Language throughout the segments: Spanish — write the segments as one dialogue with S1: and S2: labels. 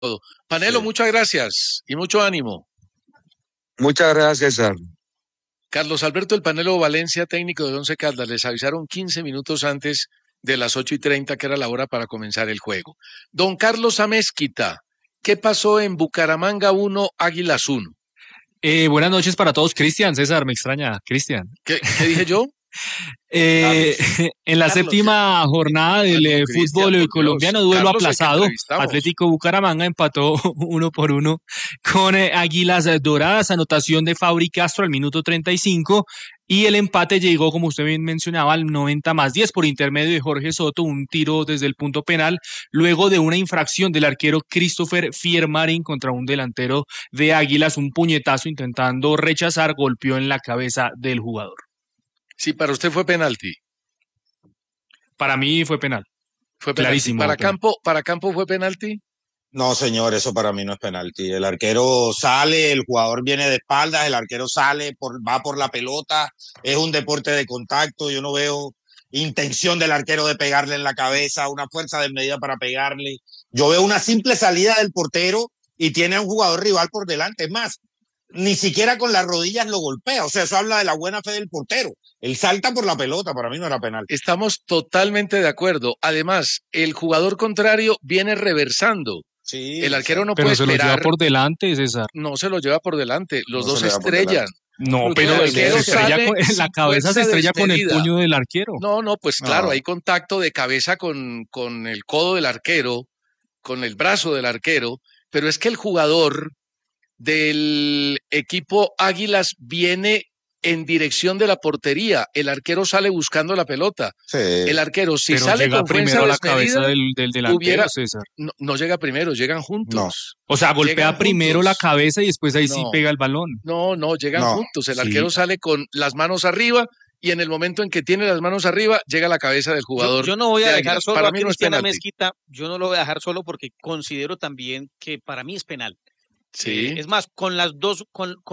S1: todo. Panelo,
S2: Sí.
S1: muchas gracias y mucho ánimo.
S2: Muchas gracias, César.
S1: Carlos Alberto El Panelo Valencia, técnico de Once Caldas, les avisaron 15 minutos antes de las 8:30, que era la hora para comenzar el juego. Don Carlos Amézquita, ¿qué pasó en Bucaramanga 1, Águilas 1?
S3: Buenas noches para todos. Cristian, César, me extraña. Cristian.
S1: ¿Qué dije yo?
S3: En la
S1: Carlos,
S3: séptima jornada del
S1: no,
S3: fútbol
S1: Cristian, por
S3: colombiano,
S1: Dios.
S3: duelo
S1: Carlos, el que
S3: aplazado.
S1: entrevistamos.
S3: Atlético Bucaramanga empató 1-1 con Águilas Doradas, anotación de Fabri Castro al minuto 35, y el empate llegó, como usted bien mencionaba, al 90+10 por intermedio de Jorge Soto, un tiro desde el punto penal, luego de una infracción del arquero Christopher Fiermarín contra un delantero de Águilas, un puñetazo intentando rechazar, golpeó en la cabeza del jugador.
S1: Sí, para usted fue penalti.
S3: Para mí fue penal.
S1: Fue penalti.
S3: Clarísimo.
S1: ¿Para Campo fue penalti?
S2: No, señor, eso para mí no es penalti. El arquero sale, el jugador viene de espaldas, el arquero sale, va por la pelota, es un deporte de contacto, yo no veo intención del arquero de pegarle en la cabeza, una fuerza desmedida para pegarle. Yo veo una simple salida del portero y tiene a un jugador rival por delante. Es más, ni siquiera con las rodillas lo golpea, o sea, eso habla de la buena fe del portero. Él salta por la pelota, para mí no era penal.
S1: Estamos totalmente de acuerdo. Además, el jugador contrario viene reversando.
S2: Sí,
S1: el arquero no
S3: pero
S1: puede
S3: se
S1: esperar.
S3: lo lleva por delante, César.
S1: No se lo lleva por delante. Los
S2: No
S1: dos
S2: se lo lleva por
S1: estrellan.
S3: No,
S1: El
S3: pero
S1: arquero sale
S3: la
S1: sin
S3: cabeza se
S1: fuerza
S3: estrella con el
S1: desmedida.
S3: puño del arquero.
S1: No, pues claro,
S2: No.
S1: hay contacto de cabeza con el codo del arquero, con el brazo del arquero, pero es que el jugador del equipo Águilas viene en dirección de la portería. El arquero sale buscando la pelota.
S2: Sí.
S1: El arquero, si
S3: pero
S1: sale
S3: llega
S1: con fuerza
S3: primero a la cabeza
S1: desmedida,
S3: del delantero,
S1: hubiera-
S3: César.
S1: no llega primero, llegan juntos.
S3: O sea, golpea
S1: Llegan
S3: primero
S1: juntos.
S3: la cabeza y después ahí sí
S1: No.
S3: pega el balón.
S1: No, llegan
S2: No,
S1: juntos. El
S3: sí.
S1: arquero sale con las manos arriba y en el momento en que tiene las manos arriba, llega la cabeza del jugador.
S4: Yo no voy a
S1: de
S4: dejar
S1: Águilas.
S4: solo
S1: Para
S4: a
S1: mí no es
S4: Cristian
S1: penalti.
S4: Mezquita, yo no lo voy a dejar solo porque considero también que para mí es penal.
S1: Sí.
S4: Es más, con las dos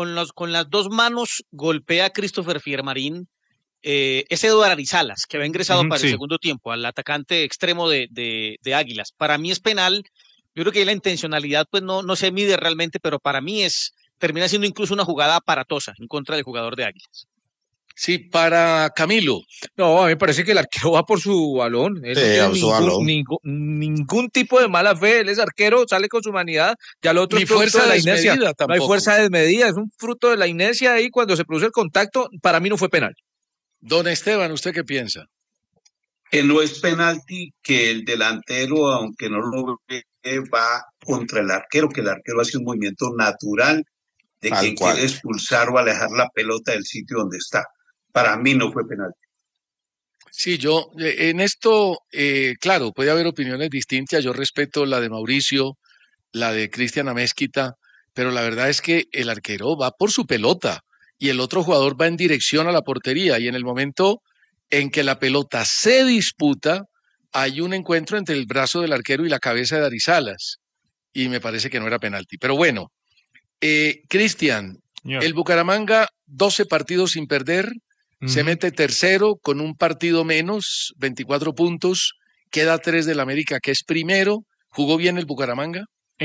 S4: manos golpea a Christopher Fiermarín, es Eduardo Arizalas, que va ingresado para el segundo tiempo, al atacante extremo de Águilas. Para mí es penal. Yo creo que la intencionalidad pues no se mide realmente, pero para mí termina siendo incluso una jugada aparatosa en contra del jugador de Águilas.
S1: Sí, para Camilo.
S5: No, a mí me parece que el arquero va por su balón. Él no tiene ningún tipo de mala fe. Él es arquero, sale con su humanidad. Ya lo otro
S1: Ni
S5: es producto
S1: fuerza
S5: de la inercia.
S1: desmedida
S5: No hay
S1: tampoco.
S5: fuerza desmedida, es un fruto de la inercia ahí cuando se produce el contacto. Para mí no fue penal.
S1: Don Esteban, ¿usted qué piensa?
S6: No es penalti que el delantero, aunque no lo ve, va contra el arquero, que el arquero hace un movimiento natural de quien quiere expulsar o alejar la pelota del sitio donde está. Para mí no fue penalti.
S1: Sí, yo en esto, claro, puede haber opiniones distintas. Yo respeto la de Mauricio, la de Cristian Amézquita, pero la verdad es que el arquero va por su pelota y el otro jugador va en dirección a la portería, y en el momento en que la pelota se disputa, hay un encuentro entre el brazo del arquero y la cabeza de Arizalas, y me parece que no era penalti. Pero bueno, Cristian, el Bucaramanga, 12 partidos sin perder, se mete tercero con un partido menos, 24 puntos, queda 3 del América, que es primero. ¿Jugó bien el Bucaramanga?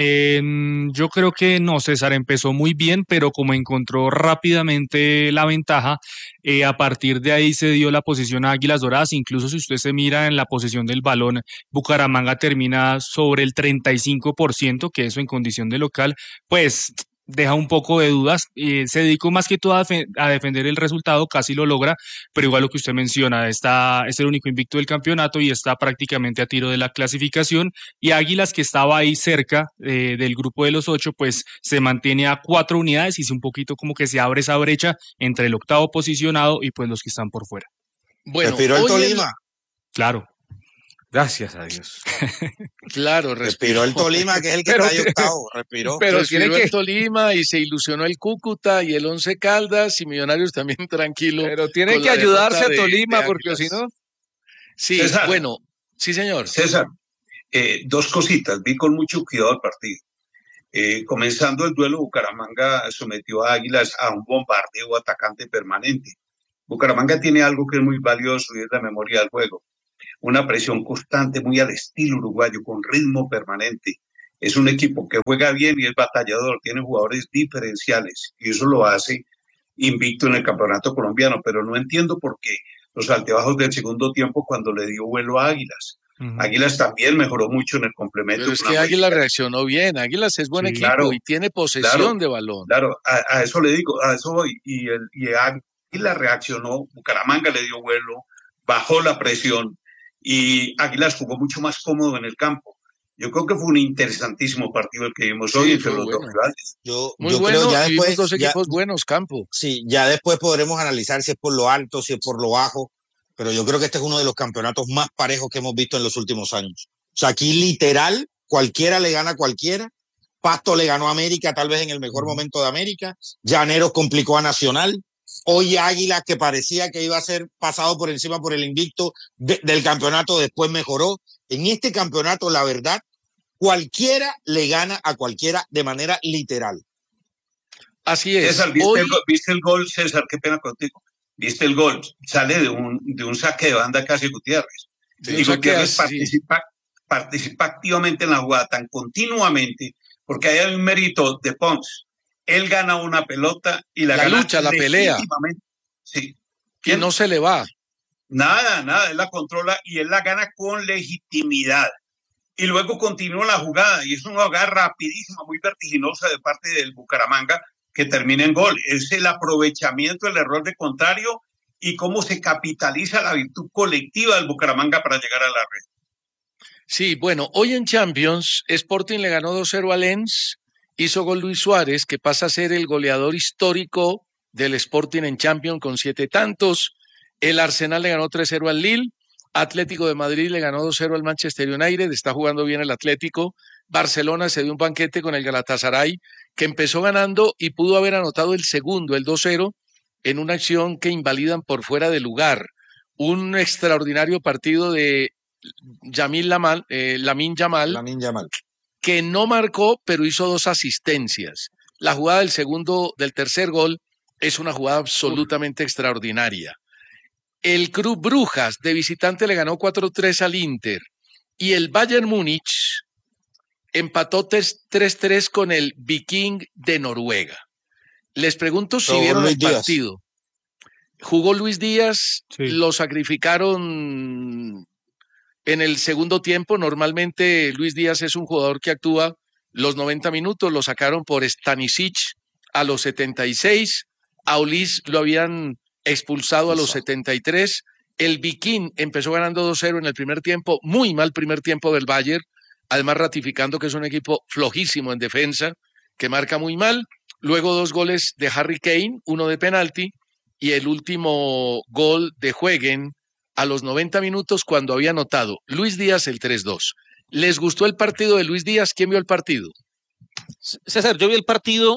S3: Yo creo que no, César empezó muy bien, pero como encontró rápidamente la ventaja, a partir de ahí se dio la posición a Águilas Doradas. Incluso si usted se mira en la posesión del balón, Bucaramanga termina sobre el 35%, que eso en condición de local, pues deja un poco de dudas. Se dedicó más que todo a defender el resultado, casi lo logra, pero igual lo que usted menciona, es el único invicto del campeonato y está prácticamente a tiro de la clasificación, y Águilas, que estaba ahí cerca del grupo de los 8, pues se mantiene a 4 unidades y es un poquito como que se abre esa brecha entre el octavo posicionado y pues los que están por fuera.
S1: Bueno,
S2: respiró el Tolima.
S3: Claro.
S5: Gracias a Dios.
S1: Claro,
S2: respiró el Tolima, que es el que está ahí octavo, respiró.
S1: Pero tiene que el Tolima y se ilusionó el Cúcuta y el Once Caldas y Millonarios también tranquilo.
S5: Pero tiene que ayudarse a Tolima porque si no.
S1: Sí,
S6: César,
S1: bueno, sí señor.
S6: César, dos cositas, vi con mucho cuidado el partido. Comenzando el duelo, Bucaramanga sometió a Águilas a un bombardeo atacante permanente. Bucaramanga tiene algo que es muy valioso y es la memoria del juego. Una presión constante, muy al estilo uruguayo, con ritmo permanente. es un equipo que juega bien y es batallador, tiene jugadores diferenciales y eso lo hace invicto en el campeonato colombiano, pero no entiendo por qué los altibajos del segundo tiempo cuando le dio vuelo a Águilas. Águilas también mejoró mucho en el complemento.
S1: Pero es que Águilas reaccionó bien, Águilas es buen equipo claro, y tiene posesión de balón.
S6: Claro, a eso le digo, a eso voy. Y Águilas reaccionó, Bucaramanga le dio vuelo, bajó la presión y Águilas jugó mucho más cómodo en el campo. Yo creo que fue un interesantísimo partido el que vimos hoy entre los dos rivales.
S1: Muy bueno, creo ya después, dos equipos buenos, Campo.
S2: Sí, ya después podremos analizar si es por lo alto, si es por lo bajo, pero yo creo que este es uno de los campeonatos más parejos que hemos visto en los últimos años. O sea, aquí literal, cualquiera le gana a cualquiera. Pasto le ganó a América, tal vez en el mejor momento de América. Llaneros complicó a Nacional. Hoy Águilas, que parecía que iba a ser pasado por encima por el invicto del campeonato, después mejoró. En este campeonato, la verdad, cualquiera le gana a cualquiera de manera literal.
S6: Así es. César, ¿viste el gol, César? Qué pena contigo. ¿Viste el gol? Sale de un saque de banda casi Gutiérrez. Sí, y Gutiérrez participa activamente en la jugada tan continuamente, porque hay un mérito de Pons. Él gana una pelota y la gana
S1: lucha, la pelea.
S6: Sí.
S1: Y no se le va.
S6: Nada, él la controla y él la gana con legitimidad. Y luego continúa la jugada, y es una jugada rapidísima, muy vertiginosa de parte del Bucaramanga, que termina en gol. Es el aprovechamiento del error de contrario y cómo se capitaliza la virtud colectiva del Bucaramanga para llegar a la red.
S1: Sí, bueno, hoy en Champions, Sporting le ganó 2-0 a Lens, hizo gol Luis Suárez, que pasa a ser el goleador histórico del Sporting en Champions con 7 tantos. El Arsenal le ganó 3-0 al Lille. Atlético de Madrid le ganó 2-0 al Manchester United, está jugando bien el Atlético. Barcelona se dio un banquete con el Galatasaray, que empezó ganando y pudo haber anotado el segundo, el 2-0, en una acción que invalidan por fuera de lugar. Un extraordinario partido de Lamine Yamal, que no marcó, pero hizo 2 asistencias. La jugada del tercer gol es una jugada absolutamente extraordinaria. El Club Brujas de visitante le ganó 4-3 al Inter y el Bayern Múnich empató 3-3 con el Viking de Noruega. Les pregunto si vieron el partido. Jugó Luis Díaz, sí. Lo sacrificaron en el segundo tiempo. Normalmente Luis Díaz es un jugador que actúa los 90 minutos, lo sacaron por Stanisic a los 76, a Ulis lo habían expulsado a los 73. El Viking empezó ganando 2-0 en el primer tiempo, muy mal primer tiempo del Bayern, además ratificando que es un equipo flojísimo en defensa, que marca muy mal. Luego 2 goles de Harry Kane, uno de penalti, y el último gol de Huegen a los 90 minutos cuando había anotado Luis Díaz el 3-2. ¿Les gustó el partido de Luis Díaz? ¿Quién vio el partido?
S4: César, yo vi el partido,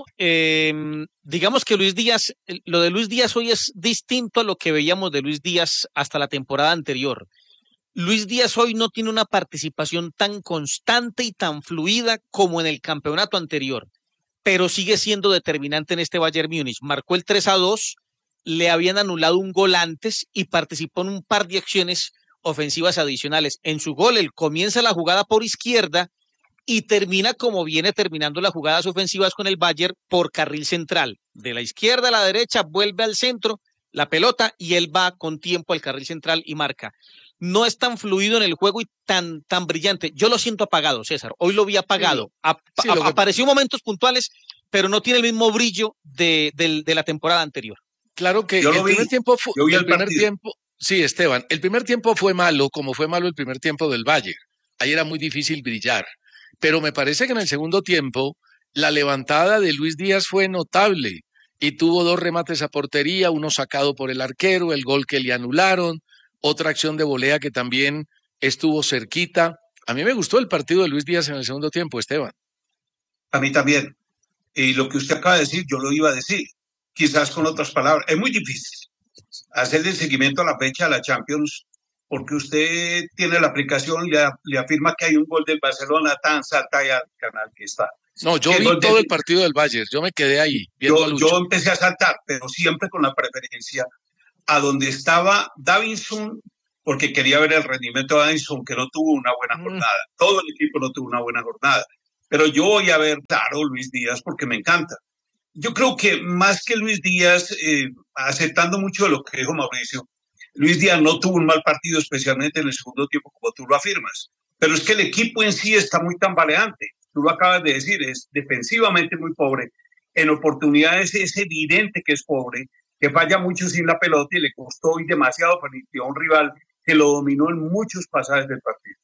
S4: digamos que Luis Díaz, lo de Luis Díaz hoy es distinto a lo que veíamos de Luis Díaz hasta la temporada anterior. Luis Díaz hoy no tiene una participación tan constante y tan fluida como en el campeonato anterior, pero sigue siendo determinante en este Bayern Múnich. Marcó el 3-2, le habían anulado un gol antes y participó en un par de acciones ofensivas adicionales. En su gol, él comienza la jugada por izquierda y termina como viene terminando las jugadas ofensivas con el Bayern por carril central. De la izquierda a la derecha, vuelve al centro, la pelota, y él va con tiempo al carril central y marca. No es tan fluido en el juego y tan brillante. Yo lo siento apagado, César. Hoy lo vi apagado. Apareció en momentos puntuales, pero no tiene el mismo brillo de la temporada anterior.
S1: Claro que el primer tiempo fue... Sí, Esteban, el primer tiempo fue malo, como fue malo el primer tiempo del Bayern. Ahí era muy difícil brillar. Pero me parece que en el segundo tiempo la levantada de Luis Díaz fue notable y tuvo 2 remates a portería, uno sacado por el arquero, el gol que le anularon, otra acción de volea que también estuvo cerquita. A mí me gustó el partido de Luis Díaz en el segundo tiempo, Esteban.
S6: A mí también. Y lo que usted acaba de decir, yo lo iba a decir, quizás con otras palabras. Es muy difícil hacerle seguimiento a la fecha de la Champions, porque usted tiene la aplicación, le afirma que hay un gol del Barcelona, tan salta ahí al canal que está.
S1: No, yo vi todo el partido del Bayern, yo me quedé ahí.
S6: Yo empecé a saltar, pero siempre con la preferencia a donde estaba Davinson, porque quería ver el rendimiento de Davinson, que no tuvo una buena jornada. Todo el equipo no tuvo una buena jornada. pero yo voy a ver, claro, Luis Díaz porque me encanta. Yo creo que más que Luis Díaz, aceptando mucho de lo que dijo Mauricio, Luis Díaz no tuvo un mal partido, especialmente en el segundo tiempo, como tú lo afirmas. Pero es que el equipo en sí está muy tambaleante. Tú lo acabas de decir, es defensivamente muy pobre. En oportunidades es evidente que es pobre, que falla mucho sin la pelota y le costó hoy demasiado frente a un rival que lo dominó en muchos pasajes del partido.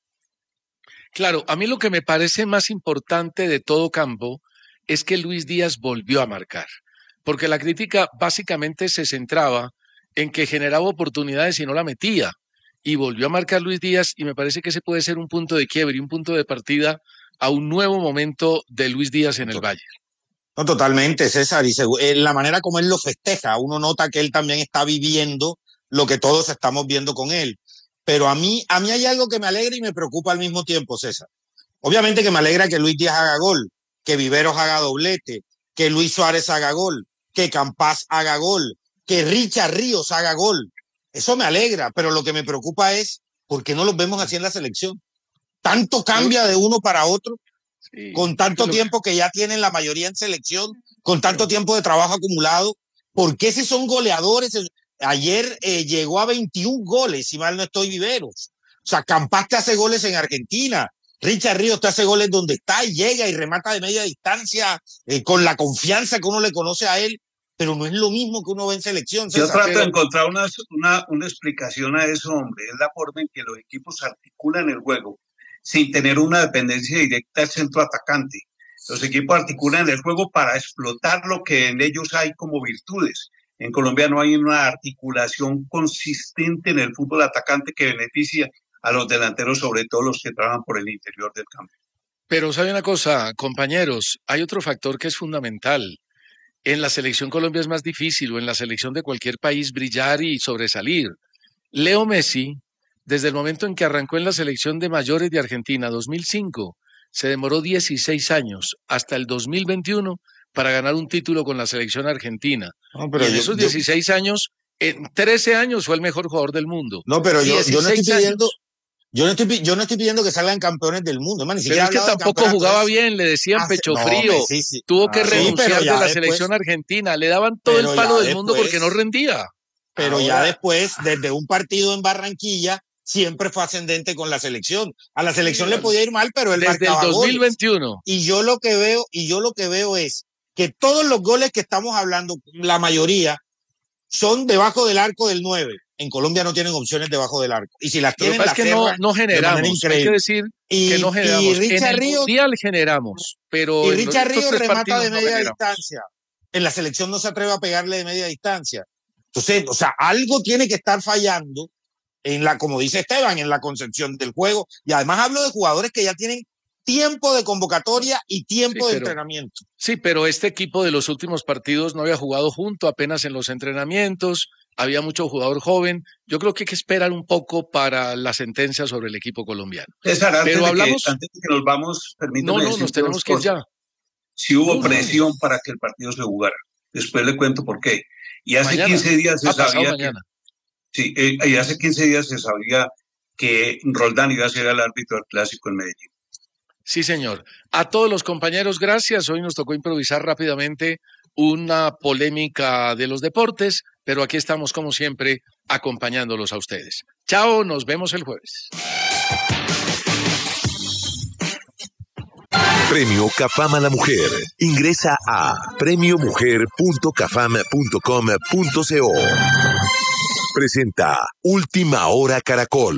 S1: Claro, a mí lo que me parece más importante de todo campo es que Luis Díaz volvió a marcar, porque la crítica básicamente se centraba en que generaba oportunidades y no la metía, y volvió a marcar Luis Díaz y me parece que ese puede ser un punto de quiebre y un punto de partida a un nuevo momento de Luis Díaz en el Bayern.
S2: No, totalmente, César, y la manera como él lo festeja, uno nota que él también está viviendo lo que todos estamos viendo con él. Pero a mí hay algo que me alegra y me preocupa al mismo tiempo, César. Obviamente que me alegra que Luis Díaz haga gol, que Viveros haga doblete, que Luis Suárez haga gol, que Campás haga gol, que Richard Ríos haga gol. Eso me alegra, pero lo que me preocupa es por qué no los vemos así en la selección. Tanto cambia de uno para otro, con tanto tiempo que ya tienen la mayoría en selección, con tanto tiempo de trabajo acumulado. ¿Por qué si son goleadores? Ayer llegó a 21 goles, si mal no estoy, Viveros. O sea, Campás te hace goles en Argentina. Richard Ríos te hace goles donde está y llega y remata de media distancia con la confianza que uno le conoce a él, pero no es lo mismo que uno ve en selección.
S6: César, yo trato de encontrar una explicación a eso, hombre. Es la forma en que los equipos articulan el juego sin tener una dependencia directa del centro atacante. Los equipos articulan el juego para explotar lo que en ellos hay como virtudes. En Colombia no hay una articulación consistente en el fútbol atacante que beneficia a los delanteros, sobre todo los que trabajan por el interior del campo.
S1: Pero sabe una cosa, compañeros, hay otro factor que es fundamental. En la selección Colombia es más difícil, o en la selección de cualquier país, brillar y sobresalir. Leo Messi, desde el momento en que arrancó en la selección de mayores de Argentina, 2005, se demoró 16 años, hasta el 2021, para ganar un título con la selección argentina. No, pero y en esos 16 años, en 13 años fue el mejor jugador del mundo.
S2: No, pero yo no estoy pidiendo... Yo no estoy pidiendo que salgan campeones del mundo, man, ni
S1: pero es que tampoco jugaba bien, le decían pecho frío, tuvo que renunciar de la selección argentina, le daban todo el palo del mundo porque no rendía.
S2: Pero ya después, desde un partido en Barranquilla, siempre fue ascendente con la selección. A la selección le podía ir mal, pero él marcaba
S1: goles. Desde el 2021.
S2: Y yo lo que veo es que todos los goles que estamos hablando, la mayoría, son debajo del arco del 9. En Colombia no tienen opciones debajo del arco. Y si las tienen,
S1: las que no generamos. Hay que decir que no generamos.
S2: Y Richard
S1: en el
S2: Ríos,
S1: Mundial generamos, pero
S2: y Richard Ríos remata de media distancia. En la selección no se atreve a pegarle de media distancia. Entonces, o sea, algo tiene que estar fallando en como dice Esteban, en la concepción del juego. Y además hablo de jugadores que ya tienen tiempo de convocatoria y tiempo de entrenamiento.
S1: Sí, pero este equipo de los últimos partidos no había jugado junto apenas en los entrenamientos. Había mucho jugador joven. Yo creo que hay que esperar un poco para la sentencia sobre el equipo colombiano.
S6: César, antes de que nos vamos, permítame
S1: nos tenemos que ir ya.
S6: Si hubo presión para que el partido se jugara. Después le cuento por qué. Y hace 15 días se sabía y hace 15 días se sabía que Roldán iba a ser el árbitro del Clásico en Medellín.
S1: Sí, señor. A todos los compañeros, gracias. Hoy nos tocó improvisar rápidamente una polémica de los deportes, pero aquí estamos como siempre acompañándolos a ustedes. Chao, nos vemos el jueves.
S7: Premio Cafam a la Mujer. Ingresa a premiomujer.cafam.com.co. Presenta Última Hora Caracol.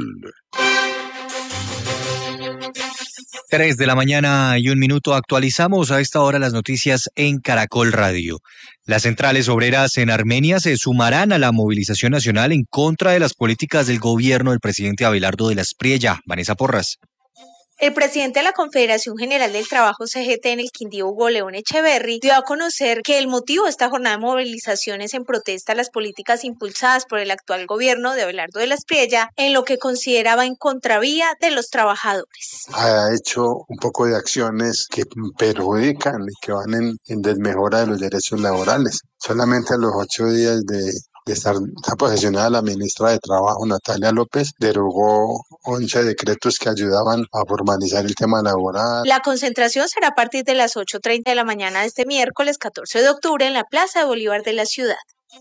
S8: 3:01 actualizamos a esta hora las noticias en Caracol Radio. Las centrales obreras en Armenia se sumarán a la movilización nacional en contra de las políticas del gobierno del presidente Abelardo de la Espriella. Vanessa Porras.
S9: El presidente de la Confederación General del Trabajo CGT en el Quindío, Hugo León Echeverry, dio a conocer que el motivo de esta jornada de movilización es en protesta a las políticas impulsadas por el actual gobierno de Abelardo de la Espriella, en lo que consideraba en contravía de los trabajadores.
S10: Ha hecho un poco de acciones que perjudican y que van en desmejora de los derechos laborales. Solamente a los 8 días de de estar posesionada la ministra de Trabajo, Natalia López, derogó 11 decretos que ayudaban a formalizar el tema laboral.
S9: La concentración será a partir de las 8:30 de la mañana de este miércoles 14 de octubre en la Plaza de Bolívar de la ciudad.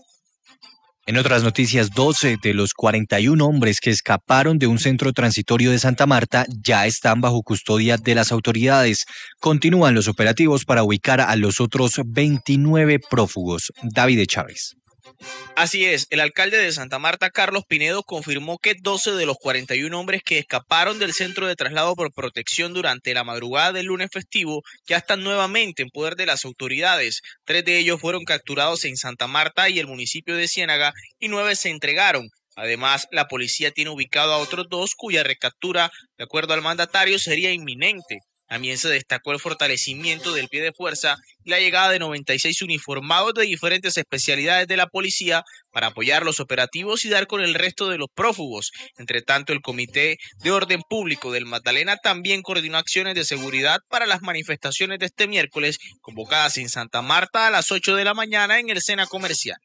S8: En otras noticias, 12 de los 41 hombres que escaparon de un centro transitorio de Santa Marta ya están bajo custodia de las autoridades. Continúan los operativos para ubicar a los otros 29 prófugos. David Chávez.
S11: Así es, el alcalde de Santa Marta, Carlos Pinedo, confirmó que 12 de los 41 hombres que escaparon del centro de traslado por protección durante la madrugada del lunes festivo ya están nuevamente en poder de las autoridades. 3 de ellos fueron capturados en Santa Marta y el municipio de Ciénaga y 9 se entregaron. Además, la policía tiene ubicado a otros 2 cuya recaptura, de acuerdo al mandatario, sería inminente. También se destacó el fortalecimiento del pie de fuerza y la llegada de 96 uniformados de diferentes especialidades de la policía para apoyar los operativos y dar con el resto de los prófugos. Entre tanto, el Comité de Orden Público del Magdalena también coordinó acciones de seguridad para las manifestaciones de este miércoles, convocadas en Santa Marta a las 8 de la mañana en el Sena Comercial.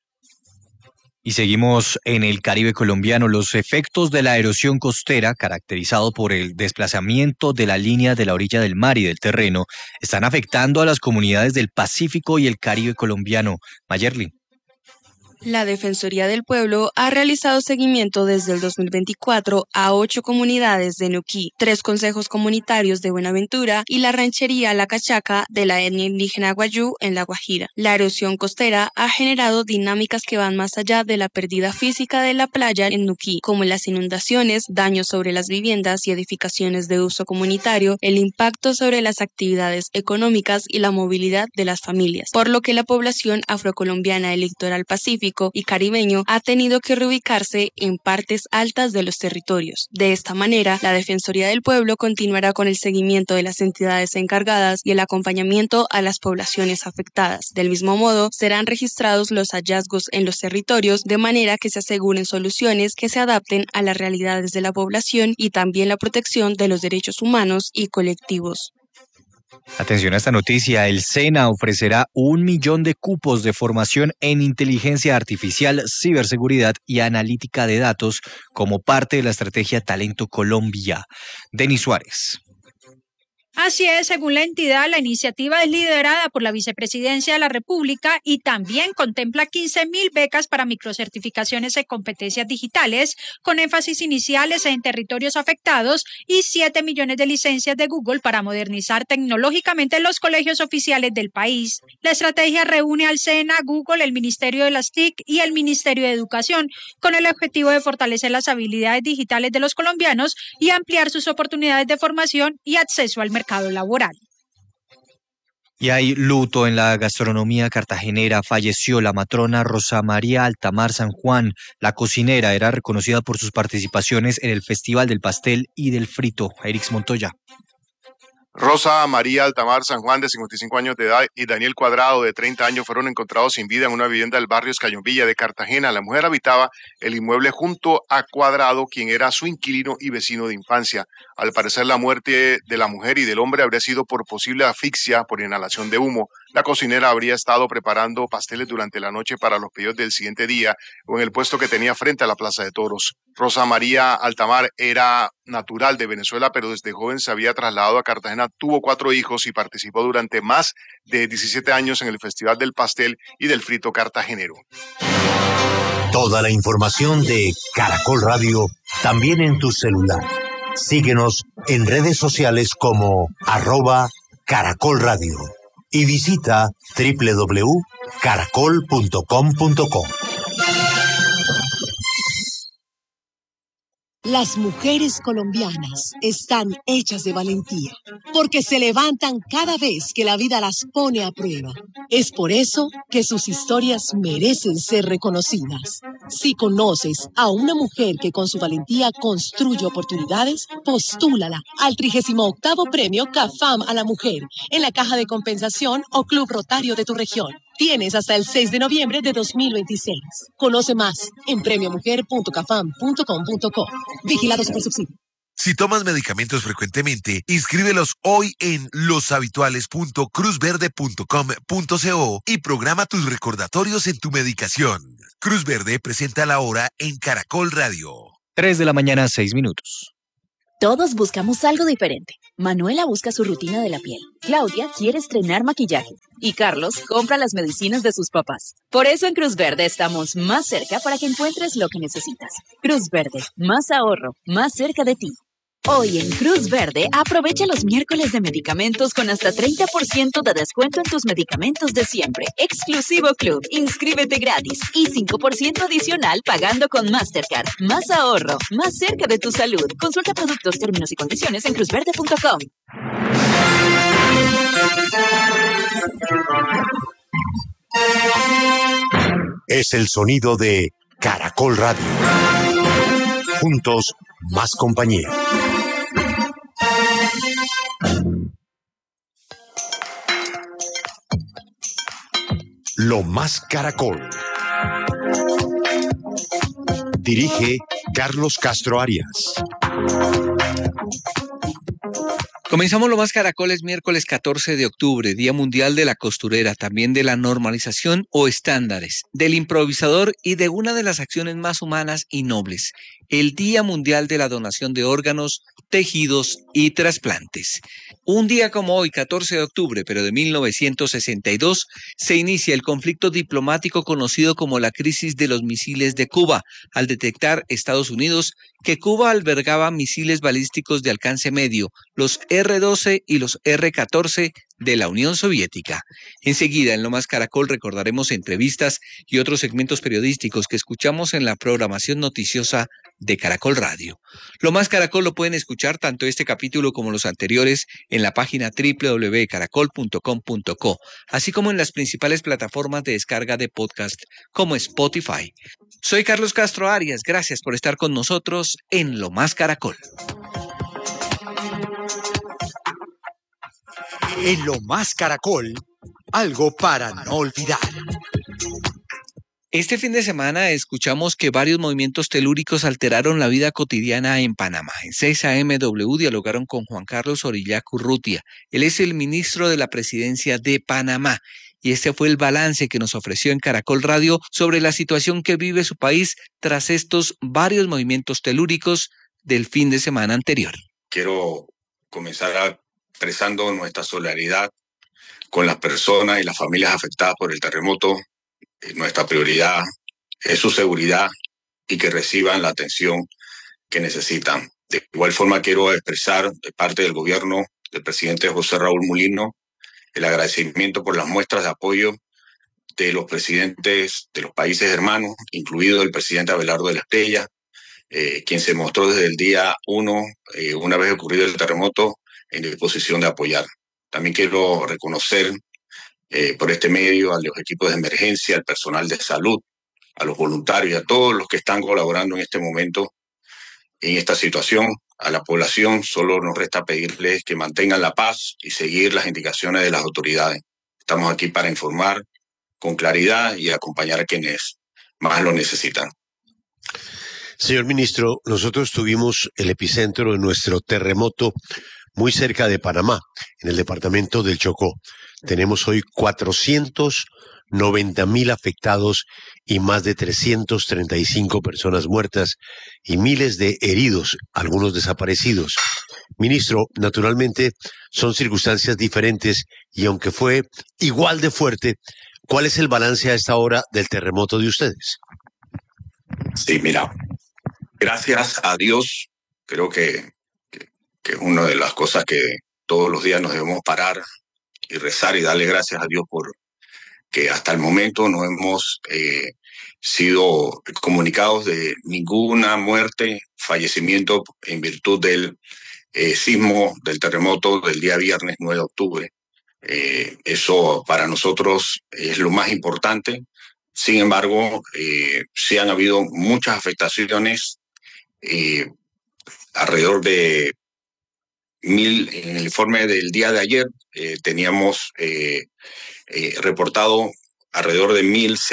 S8: Y seguimos en el Caribe colombiano. Los efectos de la erosión costera, caracterizado por el desplazamiento de la línea de la orilla del mar y del terreno, están afectando a las comunidades del Pacífico y el Caribe colombiano. Mayerly.
S12: La Defensoría del Pueblo ha realizado seguimiento desde el 2024 a 8 comunidades de Nuquí, 3 consejos comunitarios de Buenaventura y la ranchería La Cachaca de la etnia indígena Guayú en La Guajira. La erosión costera ha generado dinámicas que van más allá de la pérdida física de la playa en Nuquí, como las inundaciones, daños sobre las viviendas y edificaciones de uso comunitario, el impacto sobre las actividades económicas y la movilidad de las familias, por lo que la población afrocolombiana del litoral pacífico y caribeño ha tenido que reubicarse en partes altas de los territorios. De esta manera, la Defensoría del Pueblo continuará con el seguimiento de las entidades encargadas y el acompañamiento a las poblaciones afectadas. Del mismo modo, serán registrados los hallazgos en los territorios de manera que se aseguren soluciones que se adapten a las realidades de la población y también la protección de los derechos humanos y colectivos.
S8: Atención a esta noticia, el SENA ofrecerá 1 millón de cupos de formación en inteligencia artificial, ciberseguridad y analítica de datos como parte de la estrategia Talento Colombia. Denis Suárez.
S13: Así es, según la entidad, la iniciativa es liderada por la Vicepresidencia de la República y también contempla 15.000 becas para microcertificaciones en competencias digitales, con énfasis iniciales en territorios afectados y 7 millones de licencias de Google para modernizar tecnológicamente los colegios oficiales del país. La estrategia reúne al SENA, Google, el Ministerio de las TIC y el Ministerio de Educación, con el objetivo de fortalecer las habilidades digitales de los colombianos y ampliar sus oportunidades de formación y acceso al mercado laboral.
S8: Y hay luto en la gastronomía cartagenera. Falleció la matrona Rosa María Altamar San Juan. La cocinera era reconocida por sus participaciones en el Festival del Pastel y del Frito. Erix Montoya.
S14: Rosa María Altamar San Juan, de 55 años de edad, y Daniel Cuadrado, de 30 años, fueron encontrados sin vida en una vivienda del barrio Escayón-Villa de Cartagena. La mujer habitaba el inmueble junto a Cuadrado, quien era su inquilino y vecino de infancia. Al parecer, la muerte de la mujer y del hombre habría sido por posible asfixia por inhalación de humo. La cocinera habría estado preparando pasteles durante la noche para los pedidos del siguiente día o en el puesto que tenía frente a la Plaza de Toros. Rosa María Altamar era natural de Venezuela, pero desde joven se había trasladado a Cartagena, tuvo 4 hijos y participó durante más de 17 años en el Festival del Pastel y del Frito cartagenero.
S7: Toda la información de Caracol Radio también en tu celular. Síguenos en redes sociales como @Caracol Radio y visita www.caracol.com.co.
S15: Las mujeres colombianas están hechas de valentía, porque se levantan cada vez que la vida las pone a prueba. Es por eso que sus historias merecen ser reconocidas. Si conoces a una mujer que con su valentía construye oportunidades, postúlala al 38º Premio CAFAM a la Mujer en la Caja de Compensación o Club Rotario de tu región. Tienes hasta el 6 de noviembre de 2026. Conoce más en premiomujer.cafam.com.co. Vigilado Supersubsidio.
S7: Si tomas medicamentos frecuentemente, inscríbelos hoy en loshabituales.cruzverde.com.co y programa tus recordatorios en tu medicación.
S16: Cruz Verde presenta la hora en Caracol Radio.
S8: 3:06 a.m.
S17: Todos buscamos algo diferente. Manuela busca su rutina de la piel. Claudia quiere estrenar maquillaje. Y Carlos compra las medicinas de sus papás. Por eso en Cruz Verde estamos más cerca para que encuentres lo que necesitas. Cruz Verde, más ahorro, más cerca de ti. Hoy en Cruz Verde, aprovecha los miércoles de medicamentos con hasta 30% de descuento en tus medicamentos de siempre. Exclusivo Club, inscríbete gratis y 5% adicional pagando con Mastercard. Más ahorro, más cerca de tu salud. Consulta productos, términos y condiciones en cruzverde.com.
S7: Es el sonido de Caracol Radio. Juntos, más compañía. Lo más Caracol. Dirige Carlos Castro Arias.
S18: Comenzamos Lo Más Caracol, es miércoles 14 de octubre, Día Mundial de la Costurera, también de la normalización o estándares, del improvisador y de una de las acciones más humanas y nobles, el Día Mundial de la Donación de Órganos, Tejidos y Trasplantes. Un día como hoy, 14 de octubre, pero de 1962, se inicia el conflicto diplomático conocido como la crisis de los misiles de Cuba, al detectar Estados Unidos que Cuba albergaba misiles balísticos de alcance medio, los R-12 y los R-14 de la Unión Soviética. Enseguida, en Lo Más Caracol, recordaremos entrevistas y otros segmentos periodísticos que escuchamos en la programación noticiosa de Caracol Radio. Lo Más Caracol lo pueden escuchar tanto este capítulo como los anteriores en la página www.caracol.com.co, así como en las principales plataformas de descarga de podcast como Spotify. Soy Carlos Castro Arias, gracias por estar con nosotros en Lo Más Caracol.
S7: En Lo Más Caracol, algo para no olvidar.
S18: Este fin de semana escuchamos que varios movimientos telúricos alteraron la vida cotidiana en Panamá. En 6 AM W dialogaron con Juan Carlos Orillac Urrutia. Él es el ministro de la Presidencia de Panamá. Y este fue el balance que nos ofreció en Caracol Radio sobre la situación que vive su país tras estos varios movimientos telúricos del fin de semana anterior.
S19: Quiero comenzar expresando nuestra solidaridad con las personas y las familias afectadas por el terremoto. Nuestra prioridad es su seguridad y que reciban la atención que necesitan. De igual forma, quiero expresar de parte del gobierno del presidente José Raúl Mulino el agradecimiento por las muestras de apoyo de los presidentes de los países hermanos, incluido el presidente Abelardo de la Espriella, quien se mostró desde el día 1, una vez ocurrido el terremoto, en disposición de apoyar. También quiero reconocer por este medio a los equipos de emergencia, al personal de salud, a los voluntarios y a todos los que están colaborando en este momento, en esta situación. A la población solo nos resta pedirles que mantengan la paz y seguir las indicaciones de las autoridades. Estamos aquí para informar con claridad y acompañar a quienes más lo necesitan.
S7: Señor ministro, nosotros tuvimos el epicentro de nuestro terremoto muy cerca de Panamá, en el departamento del Chocó. Tenemos hoy 490,000 afectados y más de 335 personas muertas y miles de heridos, algunos desaparecidos. Ministro, naturalmente son circunstancias diferentes y aunque fue igual de fuerte, ¿cuál es el balance a esta hora del terremoto de ustedes?
S19: Sí, mira, gracias a Dios, creo que es una de las cosas que todos los días nos debemos parar y rezar y darle gracias a Dios por que hasta el momento no hemos sido comunicados de ninguna muerte, fallecimiento en virtud del sismo, del terremoto del día viernes 9 de octubre. Eso para nosotros es lo más importante. Sin embargo, sí han habido muchas afectaciones, alrededor de 1,000, en el informe del día de ayer teníamos reportado alrededor de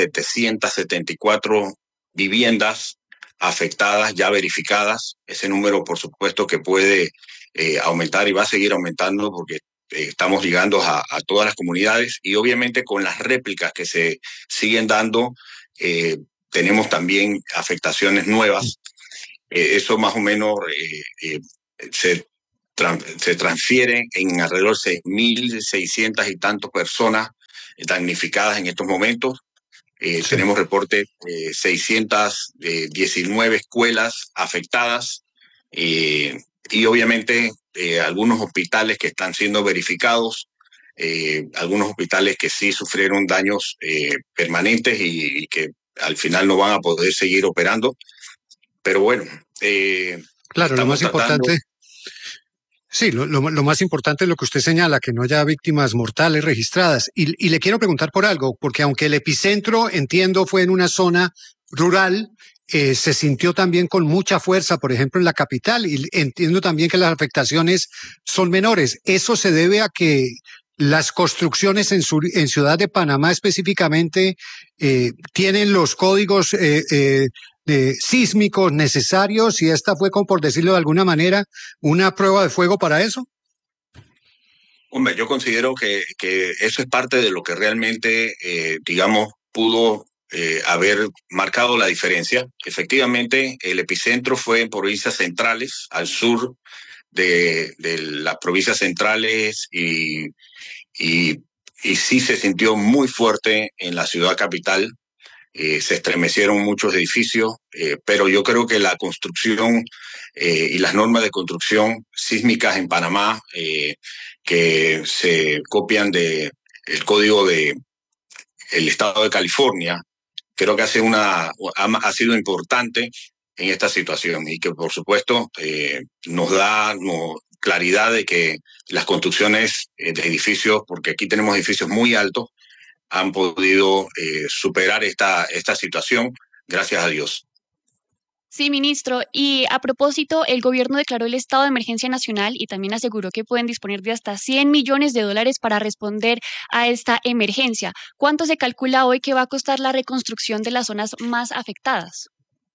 S19: 1,774 viviendas afectadas, ya verificadas. Ese número, por supuesto, que puede aumentar y va a seguir aumentando porque estamos llegando a todas las comunidades y obviamente con las réplicas que se siguen dando, tenemos también afectaciones nuevas. Eso más o menos se transfiere en alrededor de 6.600 y tantos personas damnificadas en estos momentos. Tenemos reporte de 619 escuelas afectadas y obviamente algunos hospitales que están siendo verificados, algunos hospitales que sí sufrieron daños permanentes y que al final no van a poder seguir operando. Pero bueno,
S20: claro, lo más importante, sí, lo más importante es lo que usted señala, que no haya víctimas mortales registradas. Y le quiero preguntar por algo, porque aunque el epicentro, entiendo, fue en una zona rural, se sintió también con mucha fuerza, por ejemplo, en la capital, y entiendo también que las afectaciones son menores. ¿Eso se debe a que las construcciones en Ciudad de Panamá específicamente tienen los códigos sísmicos necesarios, y esta fue, como por decirlo de alguna manera, una prueba de fuego para eso?
S19: Hombre, yo considero que eso es parte de lo que realmente, digamos, pudo haber marcado la diferencia. Efectivamente, el epicentro fue en provincias centrales, al sur de las provincias centrales, y sí se sintió muy fuerte en la ciudad capital. Se estremecieron muchos edificios, pero yo creo que la construcción y las normas de construcción sísmicas en Panamá, que se copian del código del estado de California, creo que ha sido importante en esta situación, y que por supuesto nos da claridad de que las construcciones de edificios, porque aquí tenemos edificios muy altos, han podido superar esta situación, gracias a Dios.
S21: Sí, ministro. Y a propósito, el gobierno declaró el estado de emergencia nacional y también aseguró que pueden disponer de hasta $100 millones para responder a esta emergencia. ¿Cuánto se calcula hoy que va a costar la reconstrucción de las zonas más afectadas?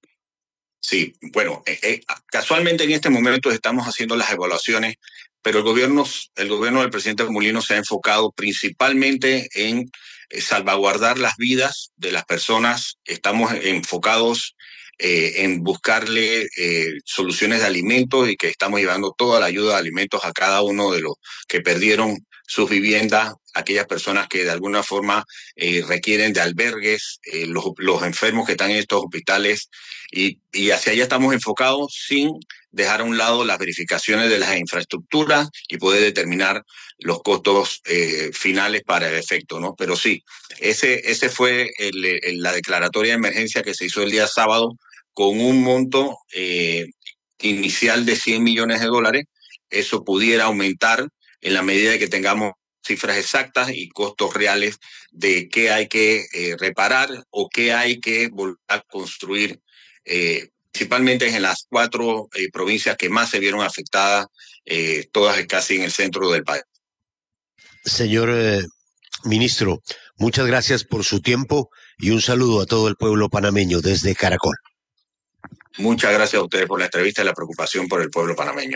S19: Sí, bueno, casualmente en este momento estamos haciendo las evaluaciones, pero el gobierno del presidente Molino se ha enfocado principalmente en salvaguardar las vidas de las personas. Estamos enfocados en buscarle soluciones de alimentos, y que estamos llevando toda la ayuda de alimentos a cada uno de los que perdieron sus viviendas, aquellas personas que de alguna forma requieren de albergues, los enfermos que están en estos hospitales, y hacia allá estamos enfocados, sin dejar a un lado las verificaciones de las infraestructuras y poder determinar los costos finales para el efecto, ¿no? Pero sí, ese fue la declaratoria de emergencia que se hizo el día sábado, con un monto inicial de $100 millones. Eso pudiera aumentar en la medida de que tengamos cifras exactas y costos reales de qué hay que reparar o qué hay que volver a construir, principalmente en las 4 provincias que más se vieron afectadas, todas casi en el centro del país.
S7: Señor ministro, muchas gracias por su tiempo y un saludo a todo el pueblo panameño desde Caracol.
S19: Muchas gracias a ustedes por la entrevista y la preocupación por el pueblo panameño.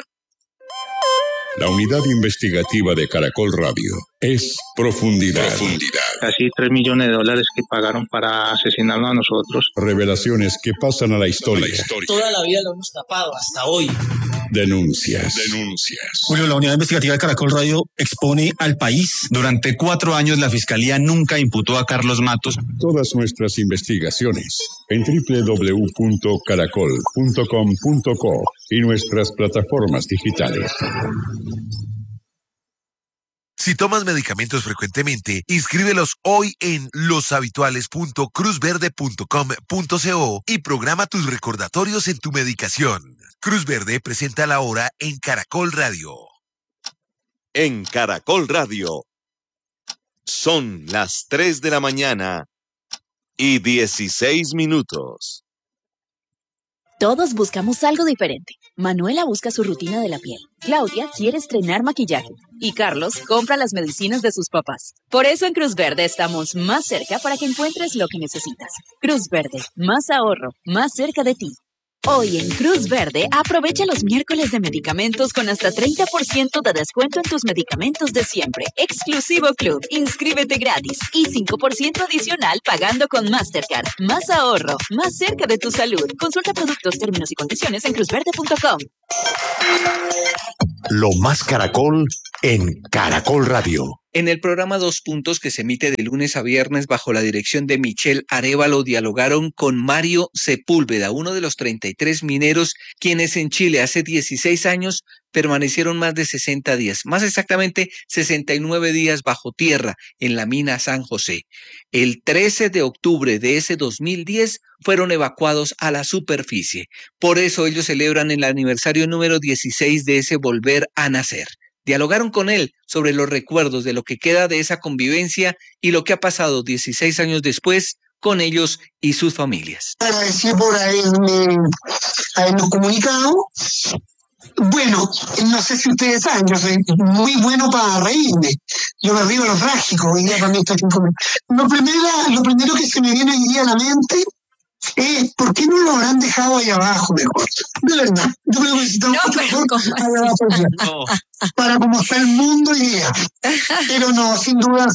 S22: La unidad investigativa de Caracol Radio es Profundidad.
S23: Casi $3 millones que pagaron para asesinarnos a nosotros.
S22: Revelaciones que pasan a la historia.
S24: Toda la vida lo hemos tapado, hasta hoy.
S22: Denuncias.
S25: Julio, la unidad investigativa de Caracol Radio expone al país. Durante 4 años la Fiscalía nunca imputó a Carlos Matos.
S22: Todas nuestras investigaciones en www.caracol.com.co y nuestras plataformas digitales.
S16: Si tomas medicamentos frecuentemente, inscríbelos hoy en loshabituales.cruzverde.com.co y programa tus recordatorios en tu medicación. Cruz Verde presenta la hora en Caracol Radio.
S26: En Caracol Radio son las 3 de la mañana y 16 minutos.
S17: Todos buscamos algo diferente. Manuela busca su rutina de la piel. Claudia quiere estrenar maquillaje. Y Carlos compra las medicinas de sus papás. Por eso en Cruz Verde estamos más cerca para que encuentres lo que necesitas. Cruz Verde, más ahorro, más cerca de ti. Hoy en Cruz Verde, aprovecha los miércoles de medicamentos con hasta 30% de descuento en tus medicamentos de siempre. Exclusivo Club. Inscríbete gratis y 5% adicional pagando con Mastercard. Más ahorro, más cerca de tu salud. Consulta productos, términos y condiciones en cruzverde.com.
S7: Lo más Caracol en Caracol Radio.
S18: En el programa Dos Puntos, que se emite de lunes a viernes bajo la dirección de Michelle Arévalo, dialogaron con Mario Sepúlveda, uno de los 33 mineros quienes en Chile hace 16 años permanecieron más de 60 días, más exactamente 69 días bajo tierra en la mina San José. El 13 de octubre de ese 2010 fueron evacuados a la superficie. Por eso ellos celebran el aniversario número 16 de ese volver a nacer. Dialogaron con él sobre los recuerdos de lo que queda de esa convivencia y lo que ha pasado 16 años después con ellos y sus familias.
S1: Agradecer por habernos comunicado. Bueno, no sé si ustedes saben, yo soy muy bueno para reírme. Yo me río a lo trágico. Hoy día también estoy lo primero que se me viene hoy día a la mente es ¿por qué no lo habrán dejado ahí abajo mejor? De verdad. Yo creo que necesitamos para cómo está el mundo hoy día. Pero no, sin duda,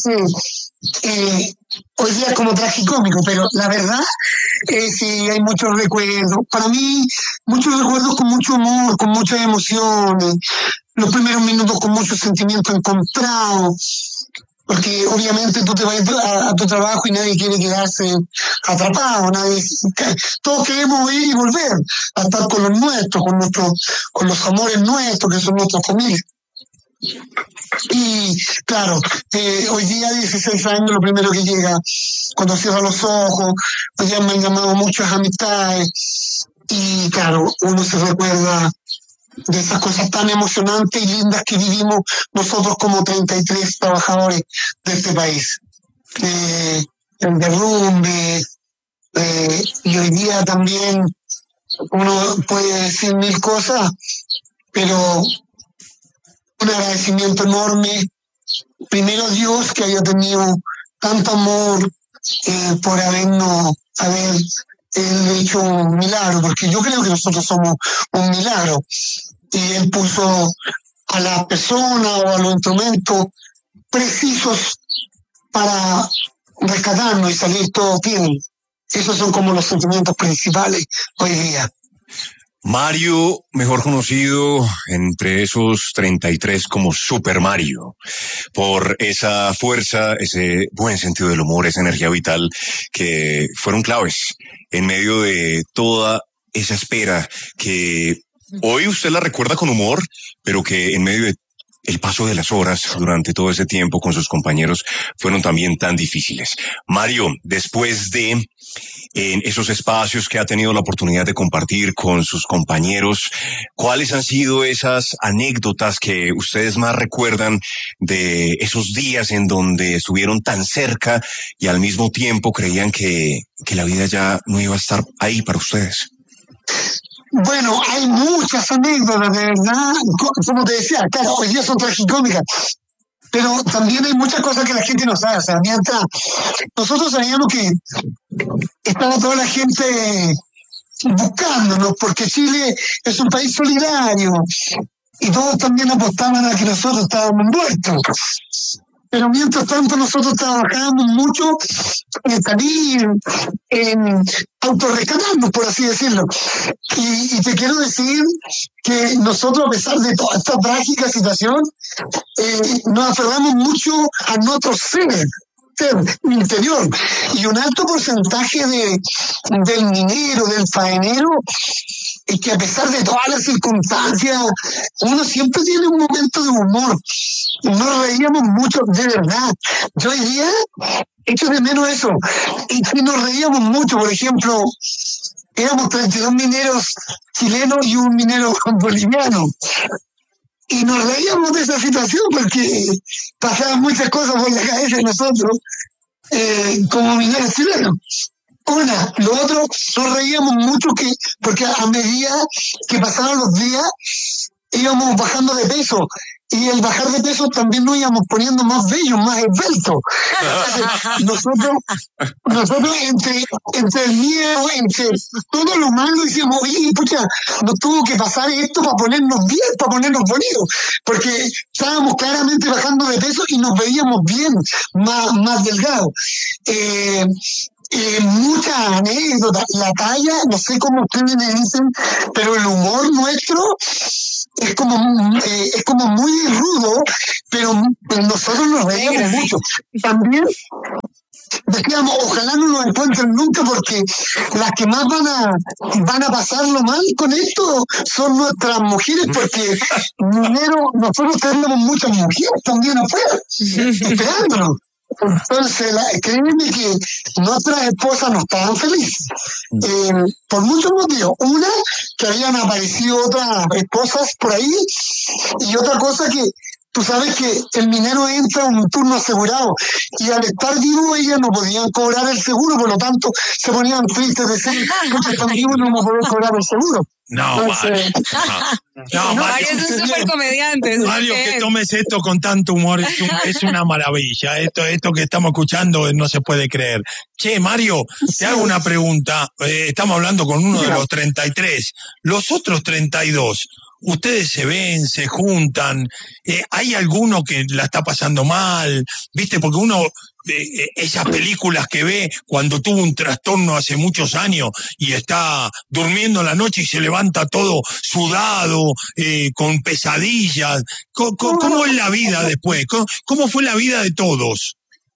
S1: hoy día es como tragicómico, pero la verdad sí hay muchos recuerdos. Para mí, muchos recuerdos con mucho humor, con muchas emociones. Los primeros minutos con muchos sentimientos encontrados. Porque obviamente tú te vas a tu trabajo y nadie quiere quedarse atrapado, todos queremos ir y volver a estar con los nuestros, con los amores nuestros, que son nuestras familias. Y claro, hoy día 16 años, lo primero que llega, cuando cierro los ojos, pues ya me han llamado muchas amistades, y claro, uno se recuerda de esas cosas tan emocionantes y lindas que vivimos nosotros como 33 trabajadores de este país. El derrumbe, y hoy día también uno puede decir mil cosas, pero un agradecimiento enorme, primero a Dios, que haya tenido tanto amor por haber hecho un milagro, porque yo creo que nosotros somos un milagro. Y él puso a las personas o a los instrumentos precisos para rescatarnos y salir todo bien. Esos son como los sentimientos principales hoy día.
S2: Mario, mejor conocido entre esos 33 como Super Mario, por esa fuerza, ese buen sentido del humor, esa energía vital que fueron claves en medio de toda esa espera que hoy usted la recuerda con humor, pero que en medio de el paso de las horas durante todo ese tiempo con sus compañeros fueron también tan difíciles. Mario, después de en esos espacios que ha tenido la oportunidad de compartir con sus compañeros, ¿cuáles han sido esas anécdotas que ustedes más recuerdan de esos días en donde estuvieron tan cerca y al mismo tiempo creían que la vida ya no iba a estar ahí para ustedes?
S1: Bueno, hay muchas anécdotas, de verdad, como te decía, claro, hoy día son tragicómicas, pero también hay muchas cosas que la gente no sabe. O sea, mientras nosotros sabíamos que estaba toda la gente buscándonos, porque Chile es un país solidario y todos también apostaban a que nosotros estábamos muertos. Pero mientras tanto nosotros trabajamos mucho en salir, en autorrescatarnos, por así decirlo. Y te quiero decir que nosotros, a pesar de toda esta trágica situación, nos aferramos mucho a nuestro ser interior. Y un alto porcentaje del minero, del faenero, es que a pesar de todas las circunstancias, uno siempre tiene un momento de humor. Nos reíamos mucho, de verdad. Yo hoy día echo de menos eso. Y nos reíamos mucho. Por ejemplo, éramos 32 mineros chilenos y un minero boliviano. Y nos reíamos de esa situación porque pasaban muchas cosas por la cabeza de nosotros como mineros chilenos. Lo otro, nos reíamos mucho porque a medida que pasaban los días íbamos bajando de peso y el bajar de peso también nos íbamos poniendo más bellos, más esbeltos. Nosotros entre el miedo, entre todo lo malo, decíamos, oye, pucha, nos tuvo que pasar esto para ponernos bien, para ponernos bonitos, porque estábamos claramente bajando de peso y nos veíamos bien, más delgados. Muchas anécdotas, la talla, no sé cómo ustedes me dicen, pero el humor nuestro es como muy rudo, pero nosotros nos reíamos mucho. También decíamos, ojalá no nos encuentren nunca, porque las que más van a pasarlo mal con esto son nuestras mujeres, porque nosotros tenemos muchas mujeres también afuera, esperándonos. Entonces, créeme que nuestras esposas no estaban felices, por muchos motivos. Una, que habían aparecido otras esposas por ahí, y otra cosa que tú sabes que el minero entra en un turno asegurado, y al estar vivo ellas no podían cobrar el seguro, por lo tanto se ponían tristes de decir, porque están vivos no vamos a poder cobrar el seguro.
S3: No,
S1: entonces,
S3: Mario,
S4: es un súper comediante.
S3: Mario, que tomes esto con tanto humor es una maravilla. Esto que estamos escuchando no se puede creer. Che, Mario, te hago una pregunta. Estamos hablando con uno de los 33. Los otros 32, ¿ustedes se ven, se juntan? ¿Hay alguno que la está pasando mal? ¿Viste? Porque uno, esas películas que ve cuando tuvo un trastorno hace muchos años y está durmiendo en la noche y se levanta todo sudado, con pesadillas. ¿Cómo es la vida después? ¿Cómo fue la vida de todos?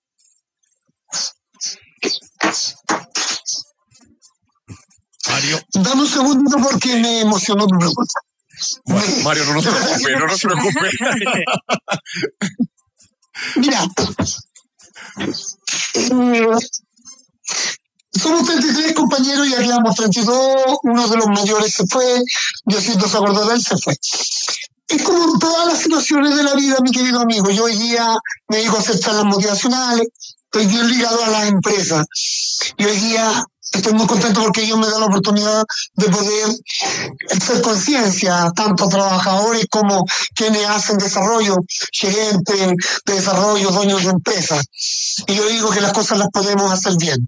S3: Mario.
S1: Dame un segundo porque me emocionó tu pregunta.
S2: Mario, no se preocupe.
S1: Mira, somos 33 compañeros y ya quedamos 32, uno de los mayores se fue, Diosito se acordó de él, se fue. Es como en todas las situaciones de la vida, mi querido amigo. Yo hoy día me dedico a hacer charlas motivacionales, estoy bien ligado a las empresas. Y hoy día estoy muy contento porque ellos me dan la oportunidad de poder hacer conciencia, tanto a trabajadores como quienes hacen desarrollo, gerentes de desarrollo, dueños de empresas. Y yo digo que las cosas las podemos hacer bien.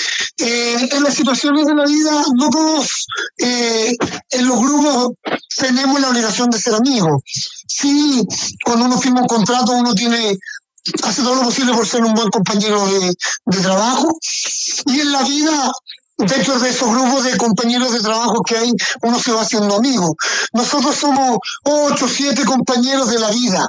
S1: En las situaciones de la vida, no todos en los grupos tenemos la obligación de ser amigos. Sí, cuando uno firma un contrato, uno hace todo lo posible por ser un buen compañero de trabajo. Y en la vida, dentro de esos grupos de compañeros de trabajo que hay, uno se va haciendo amigo. Nosotros somos 8 o 7 compañeros de la vida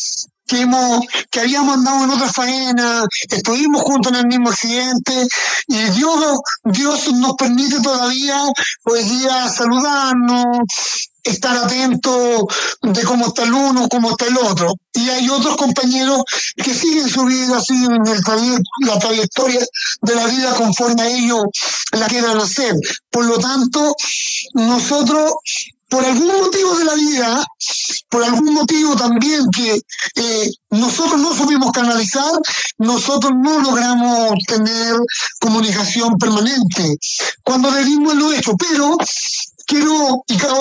S1: que habíamos andado en otra faena, estuvimos juntos en el mismo accidente, y Dios nos permite todavía hoy día saludarnos, estar atentos de cómo está el uno, cómo está el otro. Y hay otros compañeros que siguen su vida, siguen la trayectoria de la vida conforme a ellos la quieran hacer. Por lo tanto, nosotros, por algún motivo de la vida, por algún motivo también que nosotros no supimos canalizar, nosotros no logramos tener comunicación permanente cuando debimos lo hecho. Pero quiero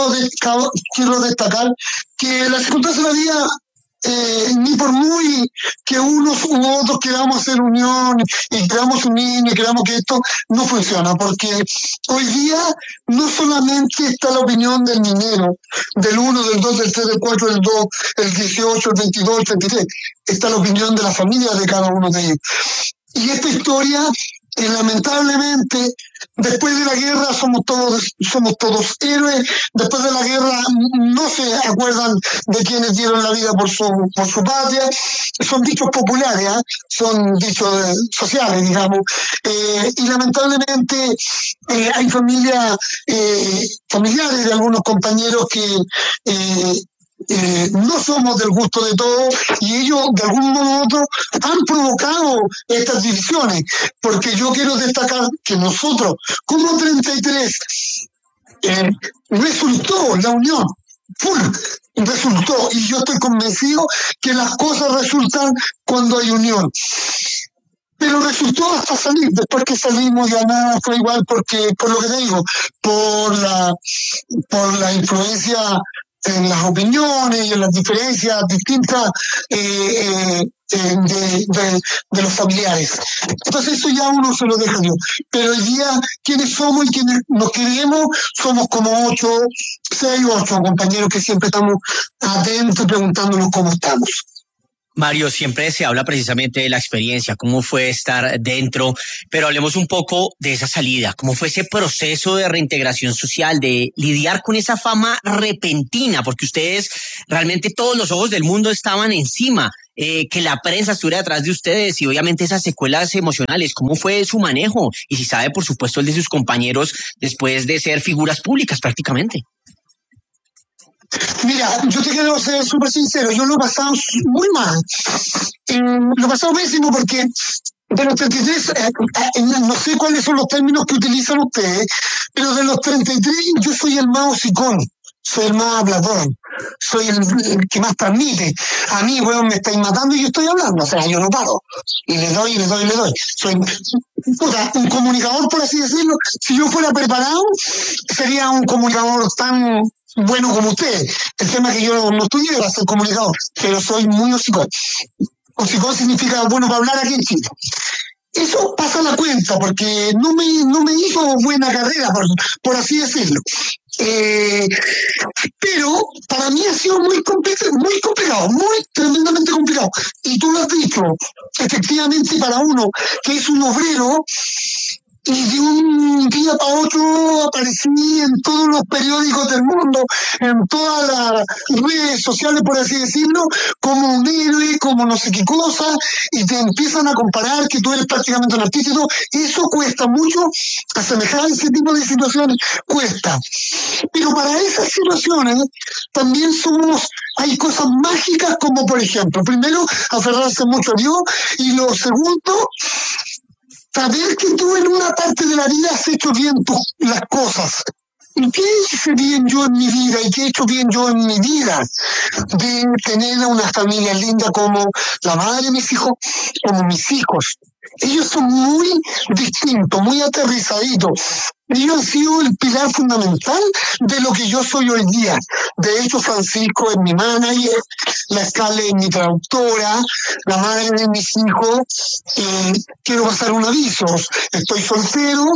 S1: destacar que las circunstancias de la vida, ni por muy que unos u otros queramos hacer unión y queramos unir y queramos que esto no funciona, porque hoy día no solamente está la opinión del minero, del 1, del 2, del 3, del 4, del 2, el 18, el 22, el 33, está la opinión de la familia de cada uno de ellos. Y esta historia, lamentablemente, después de la guerra somos todos héroes. Después de la guerra no se acuerdan de quienes dieron la vida por su patria. Son dichos populares, son dichos sociales, digamos. Y lamentablemente hay familiares de algunos compañeros que no somos del gusto de todos, y ellos de algún modo u otro han provocado estas divisiones, porque yo quiero destacar que nosotros como 33 resultó la unión, resultó, y yo estoy convencido que las cosas resultan cuando hay unión. Pero resultó hasta salir. Después que salimos ya nada fue igual, porque por lo que te digo, por la influencia en las opiniones y en las diferencias distintas de los familiares. Entonces eso ya uno se lo deja Dios. Pero hoy día, quienes somos y quienes nos queremos, somos como 6, 8 compañeros que siempre estamos atentos preguntándonos cómo estamos.
S4: Mario, siempre se habla precisamente de la experiencia, cómo fue estar dentro, pero hablemos un poco de esa salida, cómo fue ese proceso de reintegración social, de lidiar con esa fama repentina, porque ustedes, realmente todos los ojos del mundo estaban encima, que la prensa estuviera detrás de ustedes y obviamente esas secuelas emocionales, cómo fue su manejo y si sabe, por supuesto, el de sus compañeros después de ser figuras públicas prácticamente.
S1: Mira, yo te quiero ser súper sincero, yo lo he pasado muy mal. Lo he pasado pésimo porque de los 33, no sé cuáles son los términos que utilizan ustedes, pero de los 33 yo soy el más hocicón, soy el más hablador, soy el que más transmite. A mí, weón, me estáis matando y yo estoy hablando, o sea, yo no paro. Y le doy. Soy un comunicador, por así decirlo. Si yo fuera preparado, sería un comunicador tan bueno como usted. El tema es que yo no estudié para ser comunicador, pero soy muy hocicón. Hocicón significa bueno para hablar aquí en Chile. Eso pasa la cuenta, porque no me hizo buena carrera, por así decirlo. Pero para mí ha sido muy complicado, muy tremendamente complicado. Y tú lo has dicho, efectivamente para uno que es un obrero, y de un día para otro aparecí en todos los periódicos del mundo, en todas las redes sociales, por así decirlo, como un héroe, como no sé qué cosa, y te empiezan a comparar que tú eres prácticamente un artista y todo. Eso cuesta mucho, asemejar ese tipo de situaciones cuesta. Pero para esas situaciones también hay cosas mágicas como, por ejemplo, primero, aferrarse mucho a Dios, y lo segundo, saber que tú en una parte de la vida has hecho bien las cosas. ¿Y qué hice bien yo en mi vida? ¿Y qué he hecho bien yo en mi vida? De tener una familia linda como la madre de mis hijos, como mis hijos. Ellos son muy distintos, muy aterrizaditos. Ellos han sido el pilar fundamental de lo que yo soy hoy día. De hecho, Francisco es mi manager, la Scarlett es mi traductora, la madre de mis hijos. Quiero pasar un aviso. Estoy soltero,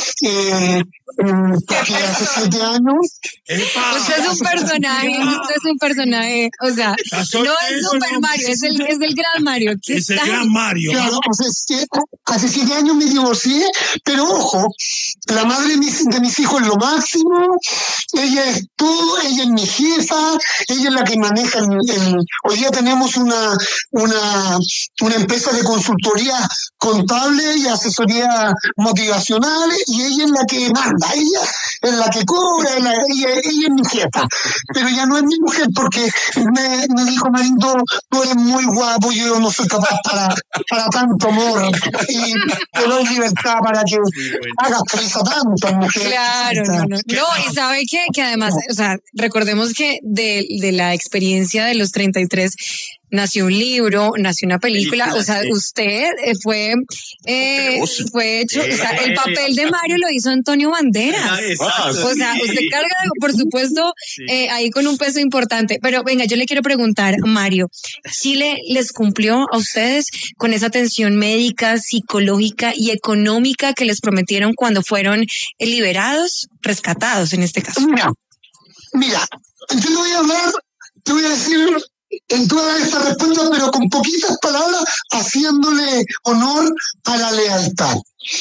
S1: hace 7 años.
S5: Usted es un personaje, o sea, no es Super Mario, es el Gran Mario.
S3: Es el Gran Mario.
S1: Claro, hace 7 años me divorcié, pero ojo, la madre de mis hijos es lo máximo, ella es todo, ella es mi jefa, ella es la que maneja hoy día tenemos una empresa de consultoría contable y asesoría motivacional, y ella es la que manda, ella es la que cobra, ella es mi jefa, pero ya no es mi mujer porque me dijo, marido, tú eres muy guapo, yo no soy capaz para tanto amor, y te doy libertad para que hagas feliz a tantas mujeres.
S5: Claro, no, y sabe que además, o sea, recordemos que de la experiencia de los 33 nació un libro, nació una película, o sea, usted fue hecho, o sea, el papel de Mario lo hizo Antonio Banderas. O sea, usted carga, por supuesto, ahí con un peso importante. Pero venga, yo le quiero preguntar, Mario, ¿Chile les cumplió a ustedes con esa atención médica, psicológica y económica que les prometieron cuando fueron liberados, rescatados en este caso?
S1: Mira, yo te voy a decir en toda esta respuesta, pero con poquitas palabras, haciéndole honor a la lealtad.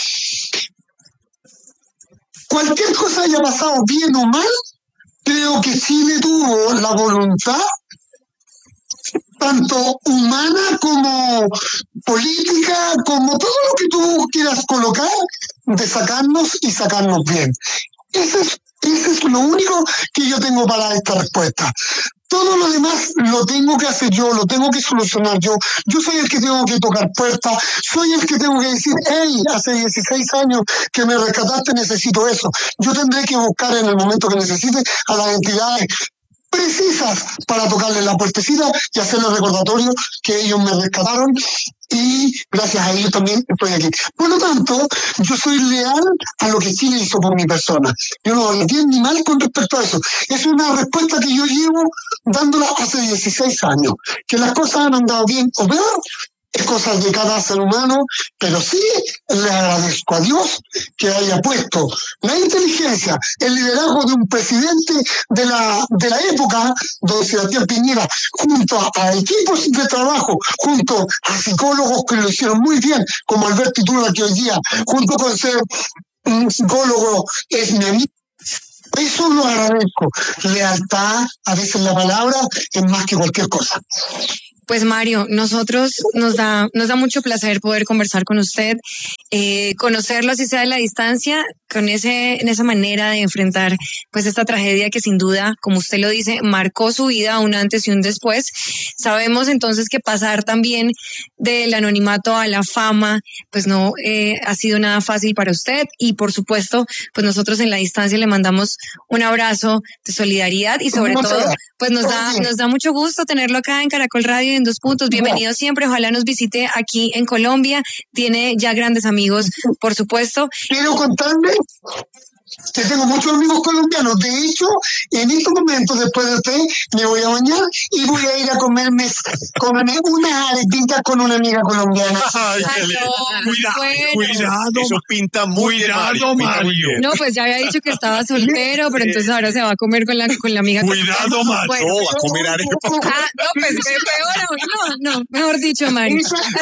S1: Cualquier cosa haya pasado bien o mal, creo que Chile tuvo la voluntad, tanto humana como política, como todo lo que tú quieras colocar, de sacarnos y sacarnos bien. Ese es lo único que yo tengo para esta respuesta. Todo lo demás lo tengo que hacer yo, lo tengo que solucionar yo. Yo soy el que tengo que tocar puertas, soy el que tengo que decir, hey, hace 16 años que me rescataste, necesito eso. Yo tendré que buscar en el momento que necesite a las entidades precisas para tocarle la puertecita y hacerle recordatorio que ellos me rescataron y gracias a ellos también estoy aquí. Por lo tanto, yo soy leal a lo que Chile hizo por mi persona. Yo no hablo bien ni mal con respecto a eso. Es una respuesta que yo llevo dándola hace 16 años. Que las cosas han andado bien o peor, es cosa de cada ser humano, pero sí le agradezco a Dios que haya puesto la inteligencia, el liderazgo de un presidente de la época, don Sebastián Piñera, junto a equipos de trabajo, junto a psicólogos que lo hicieron muy bien, como Alberto Iturra, que hoy día, junto con ser un psicólogo, es mi amigo. Eso lo agradezco. Lealtad, a veces la palabra, es más que cualquier cosa.
S5: Pues Mario, nosotros nos da mucho placer poder conversar con usted, conocerlo así sea de la distancia, en esa manera de enfrentar pues esta tragedia que sin duda, como usted lo dice, marcó su vida un antes y un después. Sabemos entonces que pasar también del anonimato a la fama, pues no ha sido nada fácil para usted, y por supuesto, pues nosotros en la distancia le mandamos un abrazo de solidaridad y sobre todo, pues nos da mucho gusto tenerlo acá en Caracol Radio en 2 Puntos. Bienvenido siempre, ojalá nos visite aquí en Colombia, tiene ya grandes amigos, por supuesto.
S1: Quiero contarle que tengo muchos amigos colombianos. De hecho, en este momento, después de usted, me voy a bañar y voy a ir a comerme una arepita con una amiga colombiana.
S3: Ay, cuidado,
S2: eso pinta muy
S3: cuidado, Mario.
S5: No, pues ya había dicho que estaba soltero, pero entonces ahora se va a comer con la amiga.
S3: Cuidado, Mario.
S5: Bueno.
S2: No, va a comer arepa.
S5: No, pues peor, no, mejor dicho, Mario.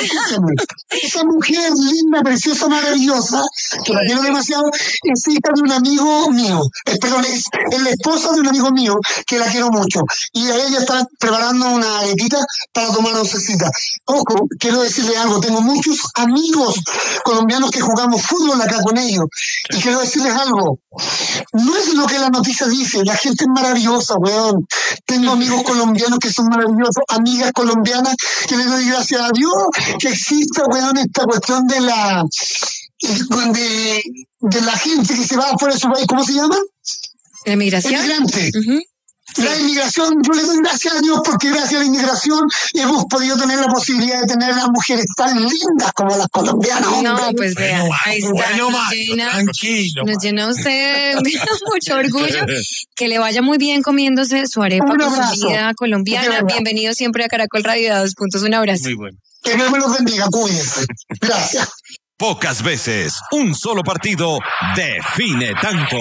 S1: Esa mujer linda, preciosa, maravillosa, que la quiero demasiado, es hija de un amigo mío, perdón, es la esposa de un amigo mío que la quiero mucho, y a ella está preparando una arepita para tomar oncecita. Ojo, quiero decirle algo, tengo muchos amigos colombianos que jugamos fútbol acá con ellos, y quiero decirles algo, no es lo que la noticia dice, la gente es maravillosa, weón. Tengo amigos colombianos que son maravillosos, amigas colombianas que les doy gracias a Dios que exista, weón, esta cuestión de la gente que se va fuera de su país. ¿Cómo se llama?
S5: La migración.
S1: Emigrante. La inmigración, yo le doy gracias a Dios porque gracias a la inmigración hemos podido tener la posibilidad de tener a mujeres tan lindas como las colombianas.
S5: No, pues vea, ahí está.
S3: Tranquilo.
S5: Nos llena usted mucho orgullo. Que le vaya muy bien comiéndose su arepa con su comida colombiana. Bienvenido siempre a Caracol Radio 2 Puntos. Un abrazo.
S2: Muy bueno.
S1: Que Dios me los bendiga, cuídense. Gracias.
S26: Pocas veces un solo partido define tanto.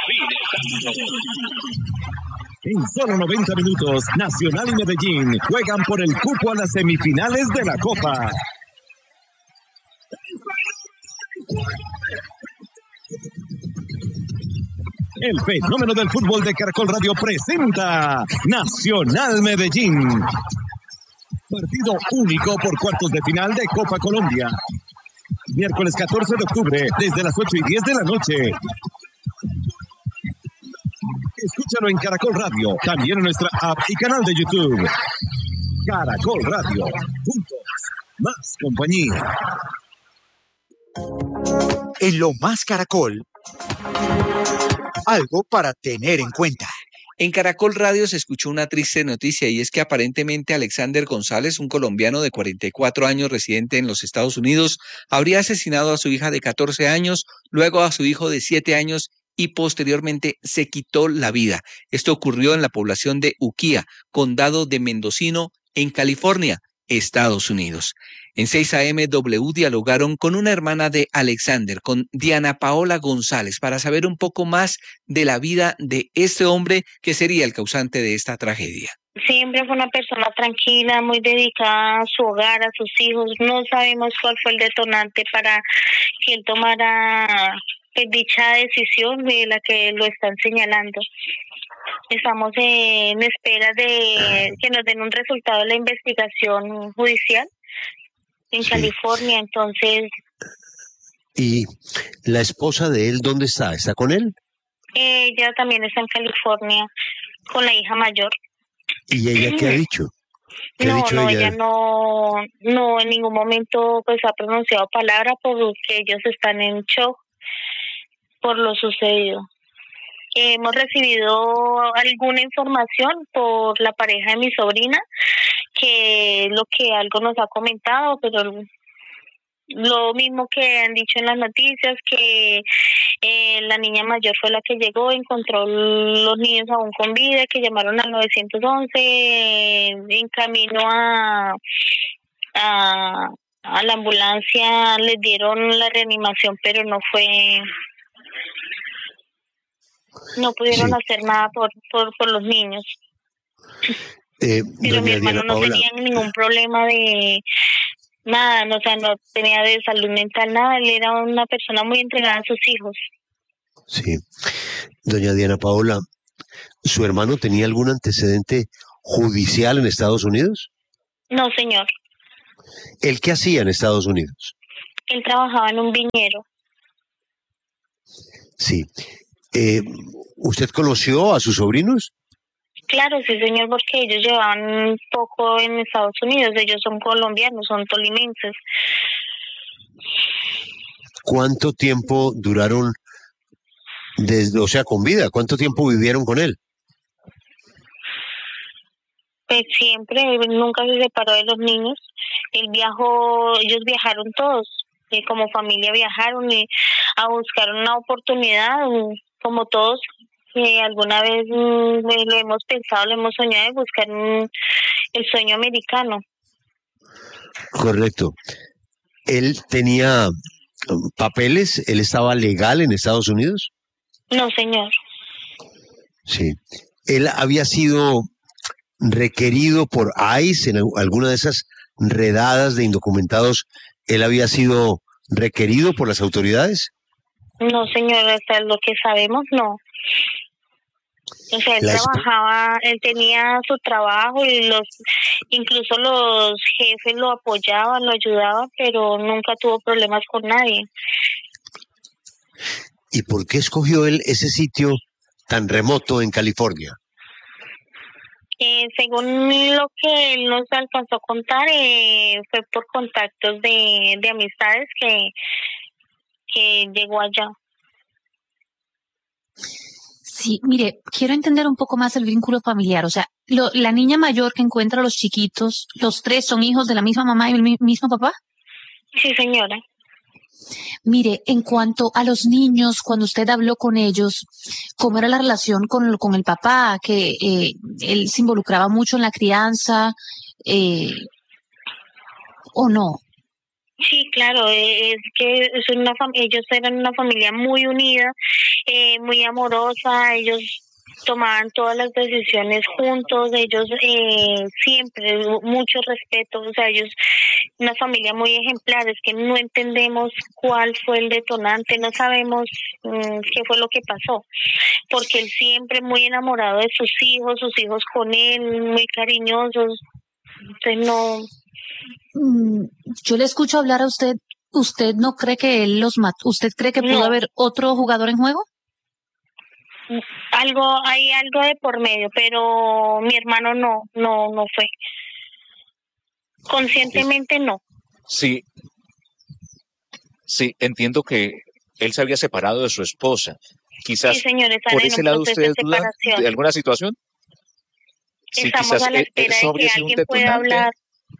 S26: En solo 90 minutos, Nacional y Medellín juegan por el cupo a las semifinales de la Copa. El fenómeno del fútbol de Caracol Radio presenta Nacional Medellín. Partido único por cuartos de final de Copa Colombia. Miércoles 14 de octubre, desde las 8:10 de la noche. Escúchalo en Caracol Radio, también en nuestra app y canal de YouTube. Caracol Radio, juntos, más compañía.
S6: En Lo Más Caracol, algo para tener en cuenta.
S18: En Caracol Radio se escuchó una triste noticia, y es que aparentemente Alexander González, un colombiano de 44 años residente en los Estados Unidos, habría asesinado a su hija de 14 años, luego a su hijo de 7 años y posteriormente se quitó la vida. Esto ocurrió en la población de Ukiah, condado de Mendocino, en California, Estados Unidos. En 6 AM W dialogaron con una hermana de Alexander, con Diana Paola González, para saber un poco más de la vida de este hombre que sería el causante de esta tragedia.
S9: Siempre fue una persona tranquila, muy dedicada a su hogar, a sus hijos. No sabemos cuál fue el detonante para que él tomara dicha decisión de la que lo están señalando. Estamos en espera de que nos den un resultado de la investigación judicial en California, entonces.
S7: ¿Y la esposa de él dónde está? ¿Está con él?
S9: Ella también está en California con la hija mayor.
S7: ¿Y ella qué ha dicho? ¿Qué ha dicho ella?
S9: Ella no en ningún momento pues ha pronunciado palabra, porque ellos están en shock por lo sucedido. Hemos recibido alguna información por la pareja de mi sobrina que lo que algo nos ha comentado, pero lo mismo que han dicho en las noticias, que la niña mayor fue la que llegó, encontró los niños aún con vida, que llamaron al 911, en camino a la ambulancia les dieron la reanimación, pero no pudieron hacer nada por los niños. Pero mi hermano no tenía ningún problema de nada, no, o sea, no tenía de salud mental, nada, él era una persona muy entregada a sus hijos.
S10: Sí. Doña Diana Paola, ¿su hermano tenía algún antecedente judicial en Estados Unidos?
S9: No, señor.
S10: ¿El qué hacía en Estados Unidos?
S9: Él trabajaba en un viñedo.
S10: Sí. ¿Usted conoció a sus sobrinos?
S9: Claro, sí, señor, porque ellos llevaban poco en Estados Unidos, ellos son colombianos, son tolimenses.
S10: ¿Cuánto tiempo duraron o sea, con vida? ¿Cuánto tiempo vivieron con él?
S9: Pues siempre, nunca se separó de los niños. Ellos viajaron todos, y como familia viajaron a buscar una oportunidad, como todos. Alguna vez lo hemos pensado, lo hemos soñado de buscar el sueño americano.
S10: Correcto. ¿Él tenía papeles? ¿Él estaba legal en Estados Unidos?
S9: No, señor.
S10: Sí. ¿Él había sido requerido por ICE en alguna de esas redadas de indocumentados? ¿Él había sido requerido por las autoridades?
S9: No, señor, hasta lo que sabemos, no. O sea, él trabajaba, él tenía su trabajo y incluso los jefes lo apoyaban, lo ayudaban, pero nunca tuvo problemas con nadie.
S10: ¿Y por qué escogió él ese sitio tan remoto en California?
S9: Según lo que él nos alcanzó a contar, fue por contactos de amistades que llegó allá.
S11: Sí, mire, quiero entender un poco más el vínculo familiar. O sea, la niña mayor que encuentra a los chiquitos, ¿los tres son hijos de la misma mamá y el mismo papá?
S9: Sí, señora.
S11: Mire, en cuanto a los niños, cuando usted habló con ellos, ¿cómo era la relación con el papá? Que él se involucraba mucho en la crianza, ¿o no?
S9: Sí, claro, es que ellos eran una familia muy unida, muy amorosa, ellos tomaban todas las decisiones juntos, ellos siempre, mucho respeto, o sea, ellos, una familia muy ejemplar, es que no entendemos cuál fue el detonante, no sabemos qué fue lo que pasó, porque él siempre muy enamorado de sus hijos con él, muy cariñosos, entonces no...
S11: Yo le escucho hablar a usted. ¿Usted no cree que él los mató? ¿Usted cree que pudo haber otro jugador en juego?
S9: Hay algo de por medio, pero mi hermano no fue. Conscientemente no.
S12: Sí, entiendo que él se había separado de su esposa. Quizás
S9: sí, señor,
S12: por ese lado ustedes dudan de alguna situación.
S9: Estamos a la espera de que alguien pueda hablar.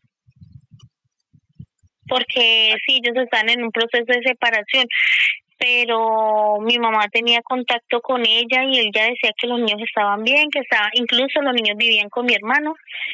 S9: Porque sí, ellos están en un proceso de separación, pero mi mamá tenía contacto con ella y él ya decía que los niños estaban bien, incluso los niños vivían con mi hermano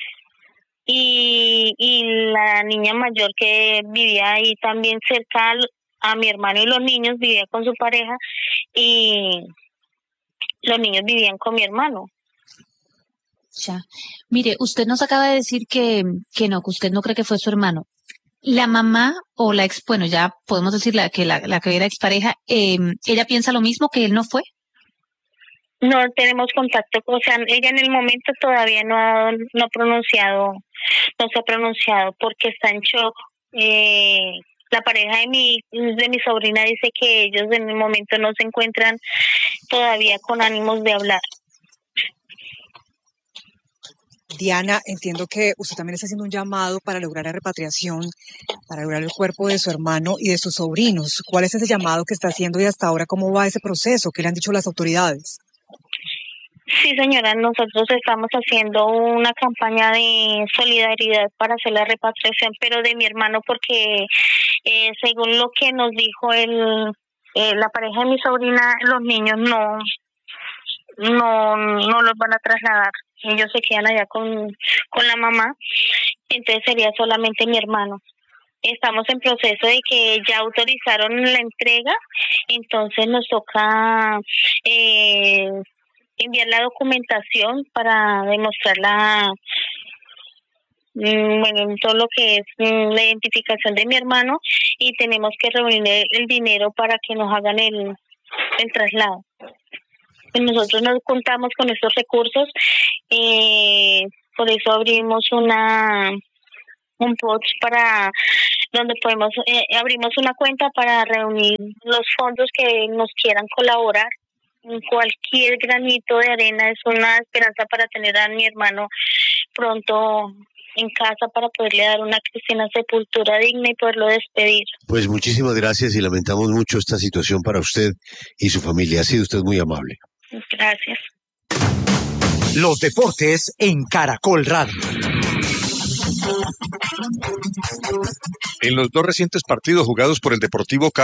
S9: y la niña mayor que vivía ahí también cerca a mi hermano y los niños vivía con su pareja y los niños vivían con mi hermano.
S11: Ya. Mire, usted nos acaba de decir que usted no cree que fue su hermano. La mamá o la bueno, ya podemos decir la que era expareja, ¿ella piensa lo mismo, que él no fue?
S9: No tenemos contacto, o sea, ella en el momento todavía no ha pronunciado, no se ha pronunciado porque está en shock. La pareja de mi sobrina dice que ellos en el momento no se encuentran todavía con ánimos de hablar.
S13: Diana, entiendo que usted también está haciendo un llamado para lograr la repatriación, para lograr el cuerpo de su hermano y de sus sobrinos. ¿Cuál es ese llamado que está haciendo y hasta ahora cómo va ese proceso? ¿Qué le han dicho las autoridades?
S9: Sí, señora, nosotros estamos haciendo una campaña de solidaridad para hacer la repatriación, pero de mi hermano, porque según lo que nos dijo la pareja de mi sobrina, los niños no los van a trasladar. Ellos se quedan allá con la mamá, entonces sería solamente mi hermano. Estamos en proceso de que ya autorizaron la entrega, entonces nos toca enviar la documentación para demostrar todo lo que es la identificación de mi hermano, y tenemos que reunir el dinero para que nos hagan el traslado. Pues nosotros no contamos con estos recursos, por eso abrimos un post para donde abrimos una cuenta para reunir los fondos que nos quieran colaborar. Cualquier granito de arena es una esperanza para tener a mi hermano pronto en casa, para poderle dar una cristiana sepultura digna y poderlo despedir.
S10: Pues muchísimas gracias y lamentamos mucho esta situación para usted y su familia. Ha sido usted muy amable.
S9: Gracias.
S6: Los deportes en Caracol Radio.
S2: En los 2 recientes partidos jugados por el Deportivo Cali,